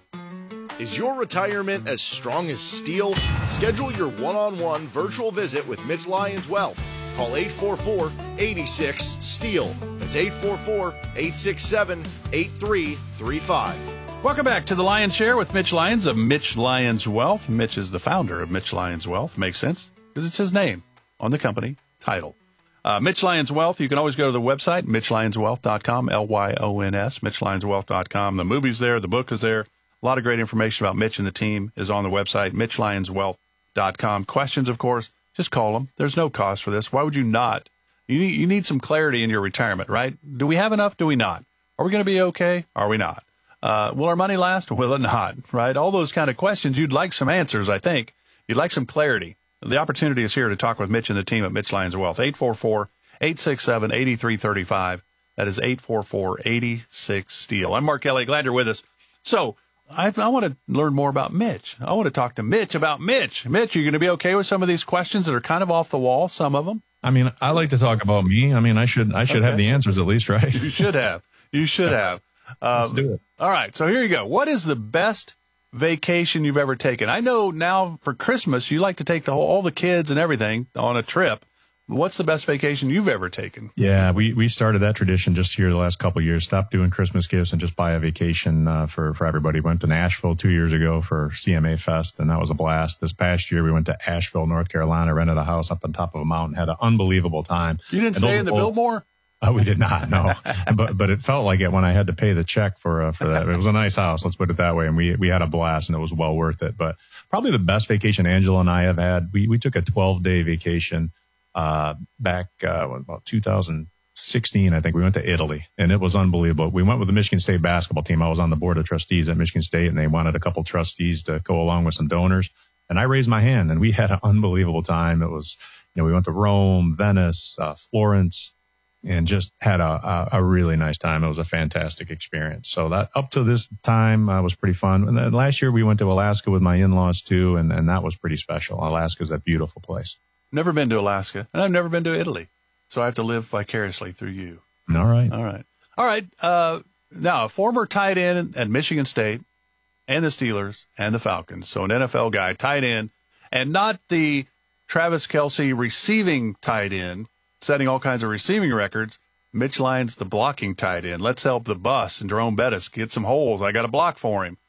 Is your retirement as strong as steel? Schedule your one-on-one virtual visit with Mitch Lyons Wealth. Call eight four four, eight six, STEEL. That's eight four four, eight six seven, eight three three five. Welcome back to the Lion's Share with Mitch Lyons of Mitch Lyons Wealth. Mitch is the founder of Mitch Lyons Wealth. Makes sense because it's his name on the company title. Uh, Mitch Lyons Wealth, you can always go to the website, mitch lyons wealth dot com, L Y O N S, mitch lyons wealth dot com. The movie's there, the book is there. A lot of great information about Mitch and the team is on the website, mitch lyons wealth dot com. Questions, of course, just call them. There's no cost for this. Why would you not? You need, you need some clarity in your retirement, right? Do we have enough? Do we not? Are we going to be okay? Are we not? Uh, will our money last? Will it not? Right? All those kind of questions. You'd like some answers, I think. You'd like some clarity. The opportunity is here to talk with Mitch and the team at Mitch Lyons Wealth. eight four four, eight six seven, eight three three five. That is eight four four, eight six, STEEL. I'm Mark Kelly. Glad you're with us. So, I, I want to learn more about Mitch. I want to talk to Mitch about Mitch. Mitch, you're going to be okay with some of these questions that are kind of off the wall, some of them? I mean, I like to talk about me. I mean, I should I should okay. have the answers at least, right? You should have. You should have. Um, Let's do it. All right. So here you go. What is the best vacation you've ever taken? I know now for Christmas, you like to take the whole, all the kids and everything on a trip. What's the best vacation you've ever taken? Yeah, we, we started that tradition just here the last couple of years. Stopped doing Christmas gifts and just buy a vacation uh, for, for everybody. Went to Nashville two years ago for C M A Fest, and that was a blast. This past year, we went to Asheville, North Carolina, rented a house up on top of a mountain, had an unbelievable time. You didn't and stay in the old, Biltmore? Oh, we did not, no. but but it felt like it when I had to pay the check for uh, for that. It was a nice house, let's put it that way, and we we had a blast, and it was well worth it. But probably the best vacation Angela and I have had, we, we took a twelve-day vacation uh back uh what, about two thousand sixteen. I think we went to Italy, and it was unbelievable. We went with the Michigan State basketball team. I was on the board of trustees at Michigan State, and they wanted a couple trustees to go along with some donors, and I raised my hand, and we had an unbelievable time. It was, you know, we went to Rome, Venice, uh, Florence, and just had a, a a really nice time. It was a fantastic experience. So that up to this time uh, was pretty fun. And then last year we went to Alaska with my in-laws too, and and that was pretty special. Alaska's a beautiful place. Never been to Alaska, and I've never been to Italy, so I have to live vicariously through you. All right. All right. All right. Uh, now, a former tight end at Michigan State and the Steelers and the Falcons, so an N F L guy, tight end, and not the Travis Kelce receiving tight end, setting all kinds of receiving records. Mitch Lyons, the blocking tight end. Let's help the bus and Jerome Bettis get some holes. I got a block for him.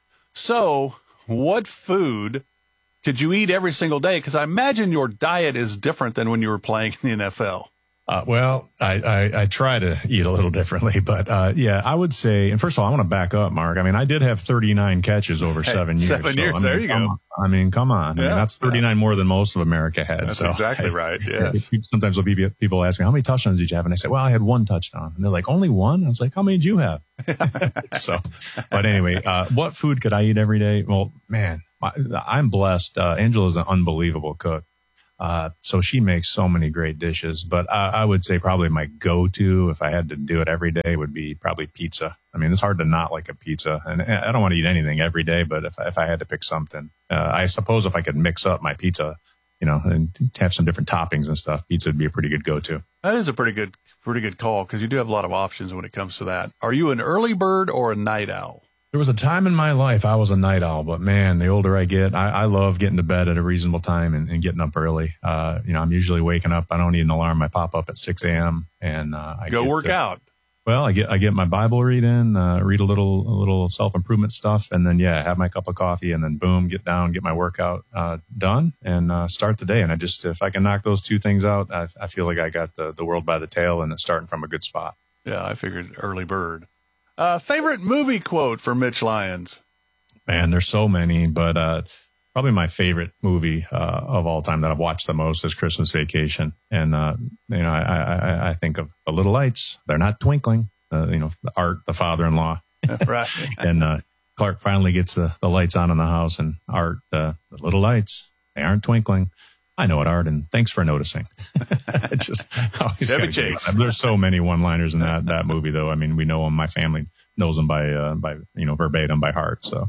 So what food could you eat every single day? Because I imagine your diet is different than when you were playing in the N F L. Uh, well, I, I, I try to eat a little differently, but uh, yeah, I would say, and first of all, I want to back up, Mark. I mean, I did have thirty-nine catches over hey, seven years. Seven so, years, I mean, there you come go. On. I mean, come on. Yeah, I mean, that's thirty-nine yeah. more than most of America had. That's so exactly I, right, yes. Sometimes will be, people ask me, how many touchdowns did you have? And I say, well, I had one touchdown. And they're like, only one? I was like, how many did you have? so, but anyway, uh, what food could I eat every day? Well, man, I, I'm blessed. Uh, Angela's an unbelievable cook. Uh, so she makes so many great dishes, but I, I would say probably my go-to, if I had to do it every day, would be probably pizza. I mean, it's hard to not like a pizza, and I don't want to eat anything every day, but if, if I had to pick something, uh, I suppose if I could mix up my pizza, you know, and have some different toppings and stuff, pizza would be a pretty good go-to. That is a pretty good, pretty good call, because you do have a lot of options when it comes to that. Are you an early bird or a night owl? There was a time in my life I was a night owl, but man, the older I get, I, I love getting to bed at a reasonable time and, and getting up early. Uh, you know, I'm usually waking up. I don't need an alarm. I pop up at six a.m. and uh, I go get work to, out. Well, I get I get my Bible read in, uh, read a little a little self improvement stuff, and then yeah, have my cup of coffee, and then boom, get down, get my workout uh, done, and uh, start the day. And I just if I can knock those two things out, I, I feel like I got the the world by the tail, and it's starting from a good spot. Yeah, I figured early bird. Uh, favorite movie quote for Mitch Lyons? Man, there's so many, but uh, probably my favorite movie uh, of all time that I've watched the most is Christmas Vacation. And, uh, you know, I, I, I think of The Little Lights. They're not twinkling. Uh, you know, Art, the father-in-law. Right. and uh, Clark finally gets the, the lights on in the house, and Art, uh, the little lights, they aren't twinkling. I know it, Art, and thanks for noticing. Just always Chevy Chase. There's so many one-liners in that that movie, though. I mean, we know them. My family knows them by uh, by you know verbatim by heart. So,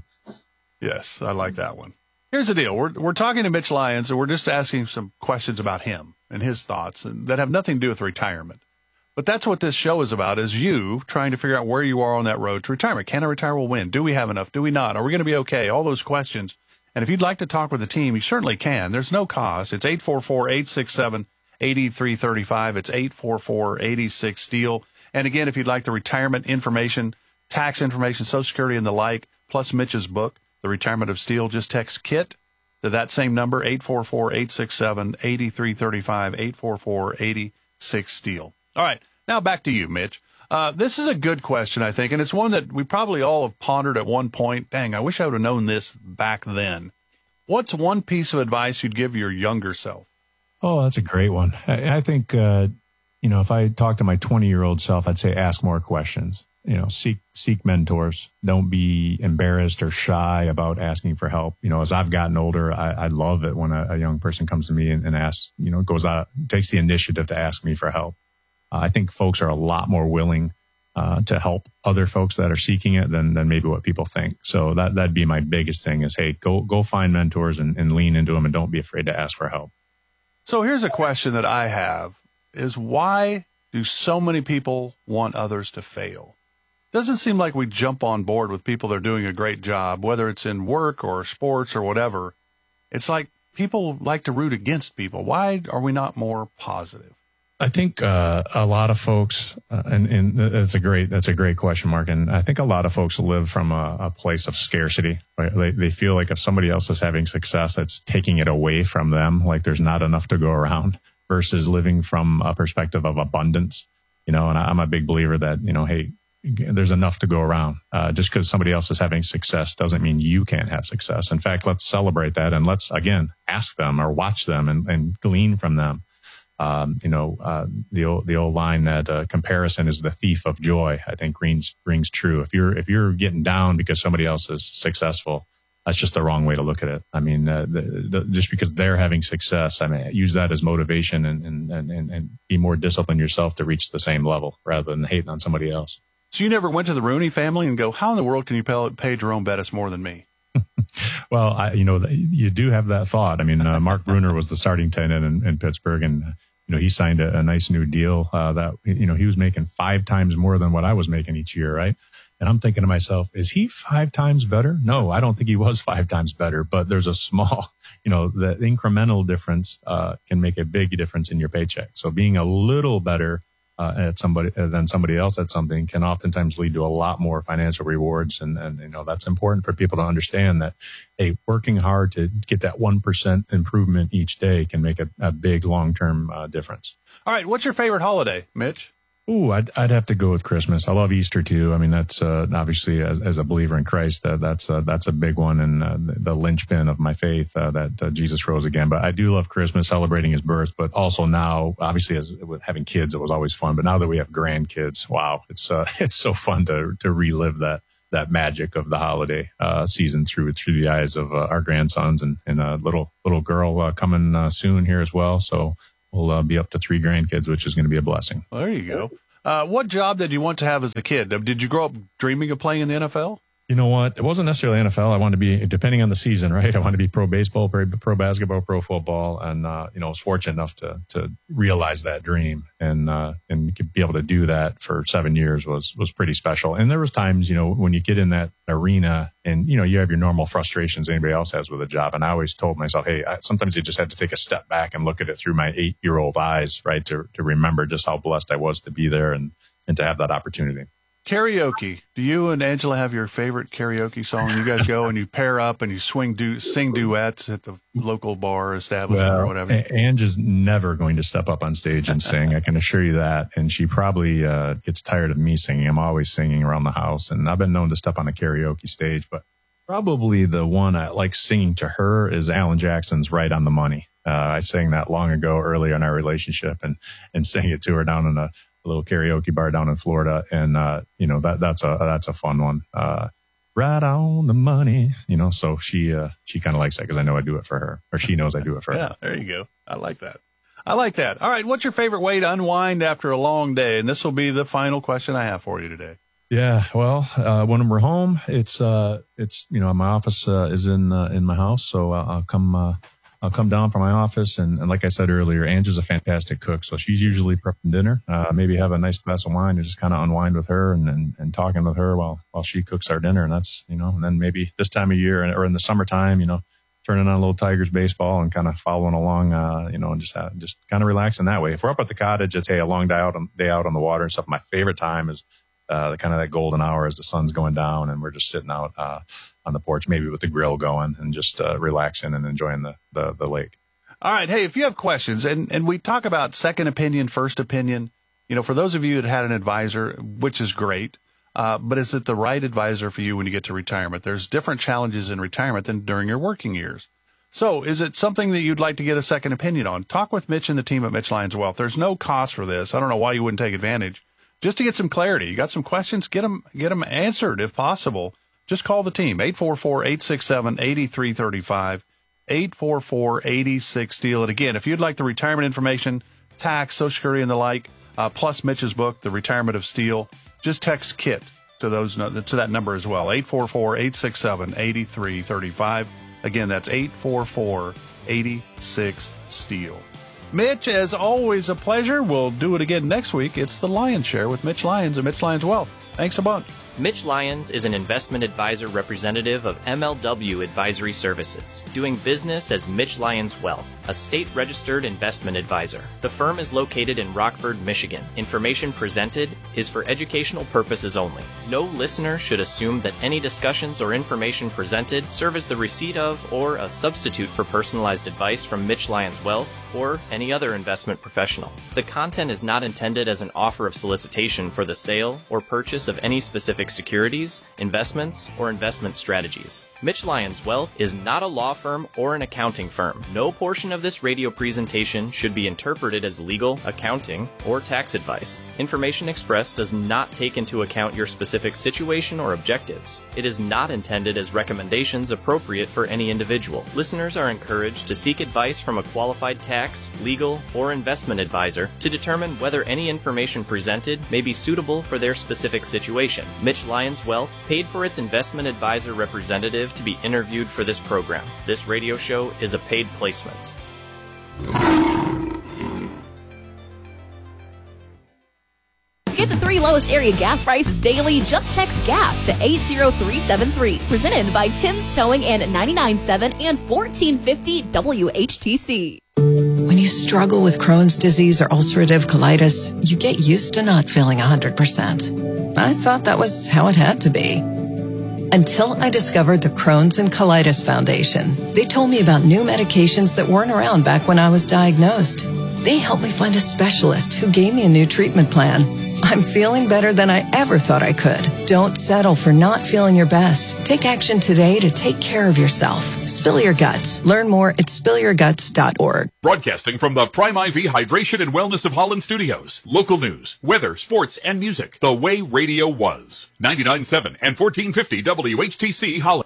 yes, I like that one. Here's the deal: we're we're talking to Mitch Lyons, and we're just asking some questions about him and his thoughts, and that have nothing to do with retirement. But that's what this show is about: is you trying to figure out where you are on that road to retirement. Can I retire? Well, when? Do we have enough? Do we not? Are we going to be okay? All those questions. And if you'd like to talk with the team, you certainly can. There's no cost. It's eight four four, eight six seven, eight three three five. It's eight four four, eight six, STEEL. And again, if you'd like the retirement information, tax information, Social Security and the like, plus Mitch's book, The Retirement of Steel, just text KIT to that same number, eight four four, eight six seven, eight three three five, eight four four, eight six, STEEL. All right, now back to you, Mitch. Uh, this is a good question, I think, and it's one that we probably all have pondered at one point. Dang, I wish I would have known this back then. What's one piece of advice you'd give your younger self? Oh, that's a great one. I, I think, uh, you know, if I talk to my twenty-year-old self, I'd say ask more questions. You know, seek seek mentors. Don't be embarrassed or shy about asking for help. You know, as I've gotten older, I, I love it when a, a young person comes to me and, and asks, you know, goes out, takes the initiative to ask me for help. Uh, I think folks are a lot more willing uh, to help other folks that are seeking it than than maybe what people think. So that that'd be my biggest thing: is hey, go go find mentors and, and lean into them, and don't be afraid to ask for help. So here's a question that I have: is why do so many people want others to fail? Doesn't seem like we jump on board with people that are doing a great job, whether it's in work or sports or whatever. It's like people like to root against people. Why are we not more positive? I think uh, a lot of folks, uh, and, and that's a great that's a great question, Mark. And I think a lot of folks live from a, a place of scarcity. Right? They they feel like if somebody else is having success, that's taking it away from them. Like there's not enough to go around. Versus living from a perspective of abundance. You know, and I'm a big believer that you know, hey, there's enough to go around. Uh, just because somebody else is having success doesn't mean you can't have success. In fact, let's celebrate that, and let's again ask them or watch them and, and glean from them. Um, you know, uh, the old, the old line that uh, comparison is the thief of joy, I think rings, rings true. If you're, if you're getting down because somebody else is successful, that's just the wrong way to look at it. I mean, uh, the, the, just because they're having success, I mean, use that as motivation and, and, and, and be more disciplined yourself to reach the same level rather than hating on somebody else. So you never went to the Rooney family and go, how in the world can you pay, pay Jerome Bettis more than me? Well, I, you know, you do have that thought. I mean, uh, Mark Bruner was the starting tight end in, in Pittsburgh, and you know, he signed a, a nice new deal uh, that, you know, he was making five times more than what I was making each year, right? And I'm thinking to myself, is he five times better? No, I don't think he was five times better, but there's a small, you know, the incremental difference uh, can make a big difference in your paycheck. So being a little better uh, at somebody uh, than somebody else at something can oftentimes lead to a lot more financial rewards. And, and, you know, that's important for people to understand that, hey, working hard to get that one percent improvement each day can make a, a big long-term uh, difference. All right. What's your favorite holiday, Mitch? Ooh, I'd, I'd have to go with Christmas. I love Easter too. I mean, that's, uh, obviously as, as a believer in Christ, uh, that's, uh, that's a big one and, uh, the, the linchpin of my faith, uh, that uh, Jesus rose again. But I do love Christmas, celebrating his birth, but also now, obviously as with having kids, it was always fun. But now that we have grandkids, wow, it's, uh, it's so fun to, to relive that, that magic of the holiday, uh, season through, through the eyes of uh, our grandsons and, and a little, little girl, uh, coming, uh, soon here as well. So, we'll uh, be up to three grandkids, which is going to be a blessing. Well, there you go. Uh, what job did you want to have as a kid? Did you grow up dreaming of playing in the N F L? You know what? It wasn't necessarily N F L. I wanted to be, depending on the season, right? I wanted to be pro baseball, pro, pro basketball, pro football. And, uh, you know, I was fortunate enough to, to realize that dream and, uh, and be able to do that for seven years was, was pretty special. And there was times, you know, when you get in that arena and, you know, you have your normal frustrations anybody else has with a job. And I always told myself, hey, I, sometimes you just have to take a step back and look at it through my eight year old eyes, right? To, to remember just how blessed I was to be there and, and to have that opportunity. Karaoke. Do you and Angela have your favorite karaoke song? You guys go and you pair up and you swing du- sing duets at the local bar establishment well, or whatever? Ange is never going to step up on stage and sing. I can assure you that. And she probably uh, gets tired of me singing. I'm always singing around the house. And I've been known to step on a karaoke stage. But probably the one I like singing to her is Alan Jackson's Right on the Money. Uh, I sang that long ago, early in our relationship, and, and sang it to her down in a a little karaoke bar down in Florida. And, uh, you know, that, that's a, that's a fun one. Uh, right on the money, you know, so she, uh, she kind of likes that because I know I do it for her, or she knows I do it for yeah, her. There you go. I like that. I like that. All right. What's your favorite way to unwind after a long day? And this will be the final question I have for you today. Yeah. Well, uh, when we're home, it's, uh, it's, you know, my office, uh, is in, uh, in my house. So uh, I'll come, uh, I'll come down from my office, and, and like I said earlier, Ange is a fantastic cook, so she's usually prepping dinner. Uh, maybe have a nice glass of wine and just kind of unwind with her and, and and talking with her while while she cooks our dinner. And that's, you know, and then maybe this time of year or in the summertime, you know, turning on a little Tigers baseball and kind of following along, uh, you know, and just have, just kind of relaxing that way. If we're up at the cottage, it's hey a long day out on day out on the water and stuff. My favorite time is uh, the kind of that golden hour as the sun's going down and we're just sitting out uh, on the porch, maybe with the grill going and just uh, relaxing and enjoying the the, the lake. All right. Hey, if you have questions, and, and we talk about second opinion, first opinion, you know, for those of you that had an advisor, which is great, uh, but is it the right advisor for you when you get to retirement? There's different challenges in retirement than during your working years. So is it something that you'd like to get a second opinion on? Talk with Mitch and the team at Mitch Lyons Wealth. There's no cost for this. I don't know why you wouldn't take advantage. Just to get some clarity. You got some questions? Get them, get them answered if possible. Just call the team, eight four four, eight six seven, eight three three five. eight four four, eight six, steal it. Again, if you'd like the retirement information, tax, Social Security, and the like, uh, plus Mitch's book, The Retirement of Steel, just text KIT to those to that number as well, eight four four, eight six seven, eight three three five. Again, that's eight four four, eight six, steal. Mitch, as always, a pleasure. We'll do it again next week. It's the Lion's Share with Mitch Lyons and Mitch Lyons Wealth. Thanks a bunch. Mitch Lyons is an investment advisor representative of M L W Advisory Services, doing business as Mitch Lyons Wealth, a state-registered investment advisor. The firm is located in Rockford, Michigan. Information presented is for educational purposes only. No listener should assume that any discussions or information presented serve as the receipt of or a substitute for personalized advice from Mitch Lyons Wealth or any other investment professional. The content is not intended as an offer of solicitation for the sale or purchase of any specific securities, investments, or investment strategies. Mitch Lyons Wealth is not a law firm or an accounting firm. No portion of this radio presentation should be interpreted as legal, accounting, or tax advice. Information expressed does not take into account your specific situation or objectives. It is not intended as recommendations appropriate for any individual. Listeners are encouraged to seek advice from a qualified tax, legal, or investment advisor to determine whether any information presented may be suitable for their specific situation. Mitch Lyons Wealth paid for its investment advisor representative to be interviewed for this program. This radio show is a paid placement. Get the three lowest area gas prices daily. Just text GAS to eight zero three seven three. Presented by Tim's Towing and ninety-nine point seven and fourteen fifty W H T C. When you struggle with Crohn's disease or ulcerative colitis, you get used to not feeling one hundred percent. I thought that was how it had to be. Until I discovered the Crohn's and Colitis Foundation. They told me about new medications that weren't around back when I was diagnosed. They helped me find a specialist who gave me a new treatment plan. I'm feeling better than I ever thought I could. Don't settle for not feeling your best. Take action today to take care of yourself. Spill your guts. Learn more at spill your guts dot org. Broadcasting from the Prime I V Hydration and Wellness of Holland studios. Local news, weather, sports, and music. The way radio was. ninety-nine point seven and fourteen fifty W H T C Holland.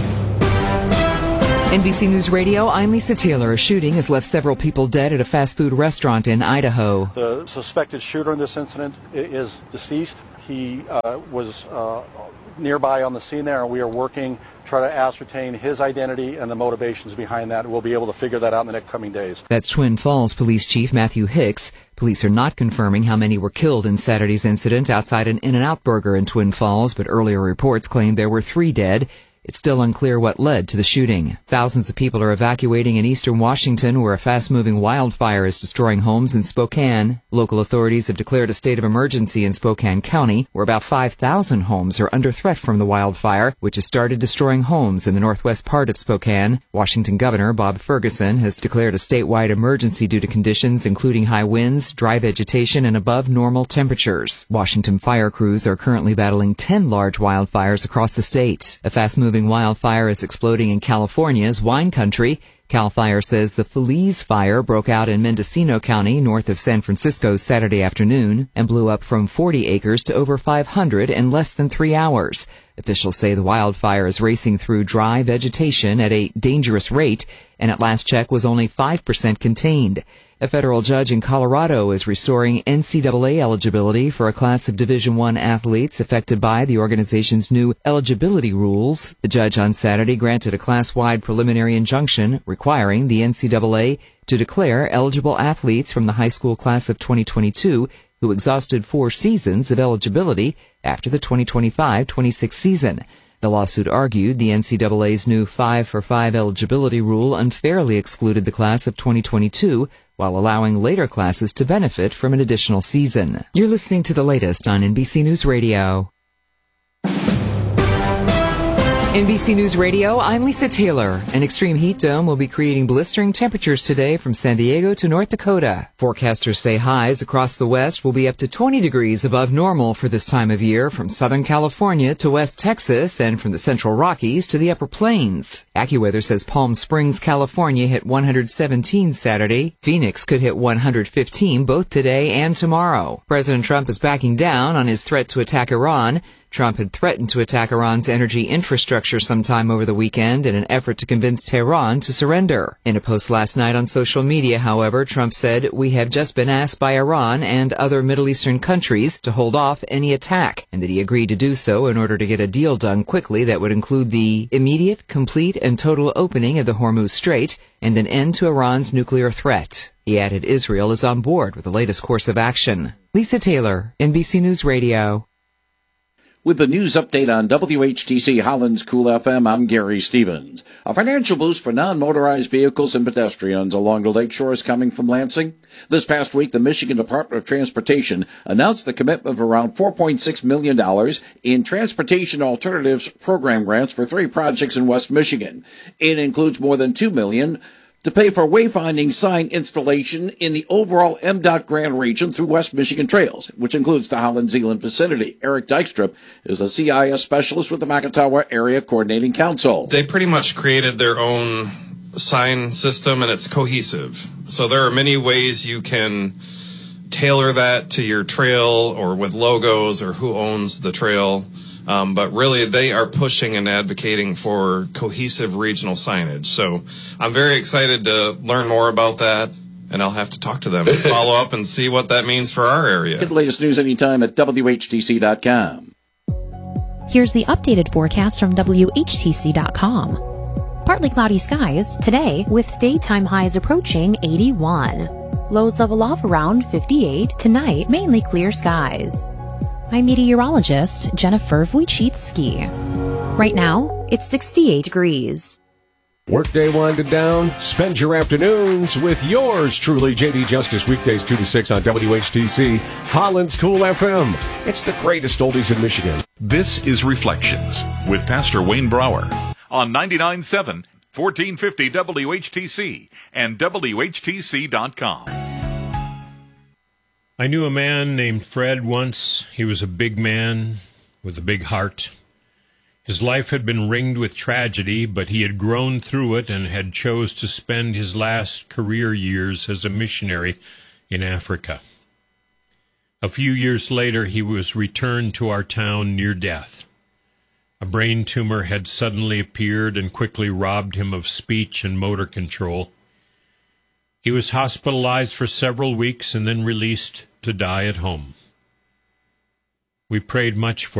N B C News Radio, I'm Lisa Taylor. A shooting has left several people dead at a fast food restaurant in Idaho. The suspected shooter in this incident is deceased. He uh, was uh, nearby on the scene there, and we are working to try to ascertain his identity and the motivations behind that. We'll be able to figure that out in the next coming days. That's Twin Falls Police Chief Matthew Hicks. Police are not confirming how many were killed in Saturday's incident outside an In-N-Out Burger in Twin Falls, but earlier reports claimed there were three dead. It's still unclear what led to the shooting. Thousands of people are evacuating in eastern Washington, where a fast-moving wildfire is destroying homes in Spokane. Local authorities have declared a state of emergency in Spokane County, where about five thousand homes are under threat from the wildfire, which has started destroying homes in the northwest part of Spokane. Washington Governor Bob Ferguson has declared a statewide emergency due to conditions including high winds, dry vegetation, and above normal temperatures. Washington fire crews are currently battling ten large wildfires across the state. A fast-moving wildfire is exploding in California's wine country. CAL FIRE says the Feliz fire broke out in Mendocino County, north of San Francisco, Saturday afternoon and blew up from forty acres to over five hundred in less than three hours. Officials say the wildfire is racing through dry vegetation at a dangerous rate and at last check was only five percent contained. A federal judge in Colorado is restoring N C double A eligibility for a class of Division I athletes affected by the organization's new eligibility rules. The judge on Saturday granted a class-wide preliminary injunction requiring the N C double A to declare eligible athletes from the high school class of twenty twenty-two who exhausted four seasons of eligibility after the twenty twenty-five twenty-six season. The lawsuit argued the N C double A's new five for five eligibility rule unfairly excluded the class of twenty twenty-two while allowing later classes to benefit from an additional season. You're listening to the latest on N B C News Radio. N B C News Radio, I'm Lisa Taylor. An extreme heat dome will be creating blistering temperatures today from San Diego to North Dakota. Forecasters say highs across the west will be up to twenty degrees above normal for this time of year, from Southern California to West Texas and from the Central Rockies to the Upper Plains. AccuWeather says Palm Springs, California hit one hundred seventeen Saturday. Phoenix could hit one hundred fifteen both today and tomorrow. President Trump is backing down on his threat to attack Iran. Trump had threatened to attack Iran's energy infrastructure sometime over the weekend in an effort to convince Tehran to surrender. In a post last night on social media, however, Trump said, "We have just been asked by Iran and other Middle Eastern countries to hold off any attack," and that he agreed to do so in order to get a deal done quickly that would include the immediate, complete, and total opening of the Hormuz Strait and an end to Iran's nuclear threat. He added Israel is on board with the latest course of action. Lisa Taylor, N B C News Radio. With the news update on W H T C Holland's Cool F M, I'm Gary Stevens. A financial boost for non-motorized vehicles and pedestrians along the lakeshore is coming from Lansing. This past week, the Michigan Department of Transportation announced the commitment of around four point six million dollars in Transportation Alternatives Program grants for three projects in West Michigan. It includes more than two million dollars to pay for wayfinding sign installation in the overall M DOT grant region through West Michigan Trails, which includes the Holland-Zeeland vicinity. Eric Dykstra is a C I S specialist with the Macatawa Area Coordinating Council. They pretty much created their own sign system, and it's cohesive. So there are many ways you can tailor that to your trail or with logos or who owns the trail. Um, but really, they are pushing and advocating for cohesive regional signage. So I'm very excited to learn more about that, and I'll have to talk to them and follow up and see what that means for our area. Get the latest news anytime at W H T C dot com. Here's the updated forecast from W H T C dot com. Partly cloudy skies today with daytime highs approaching eighty-one. Lows level off around fifty-eight. Tonight, mainly clear skies. I'm meteorologist Jennifer Wojcicki. Right now, it's sixty-eight degrees. Workday winding down. Spend your afternoons with yours truly, J D Justice, weekdays two to six on W H T C, Holland's Cool F M. It's the greatest oldies in Michigan. This is Reflections with Pastor Wayne Brower on ninety-nine point seven, fourteen fifty W H T C and W H T C dot com. I knew a man named Fred once. He was a big man with a big heart. His life had been ringed with tragedy, but he had grown through it and had chose to spend his last career years as a missionary in Africa. A few years later, he was returned to our town near death. A brain tumor had suddenly appeared and quickly robbed him of speech and motor control. He was hospitalized for several weeks and then released to die at home. We prayed much for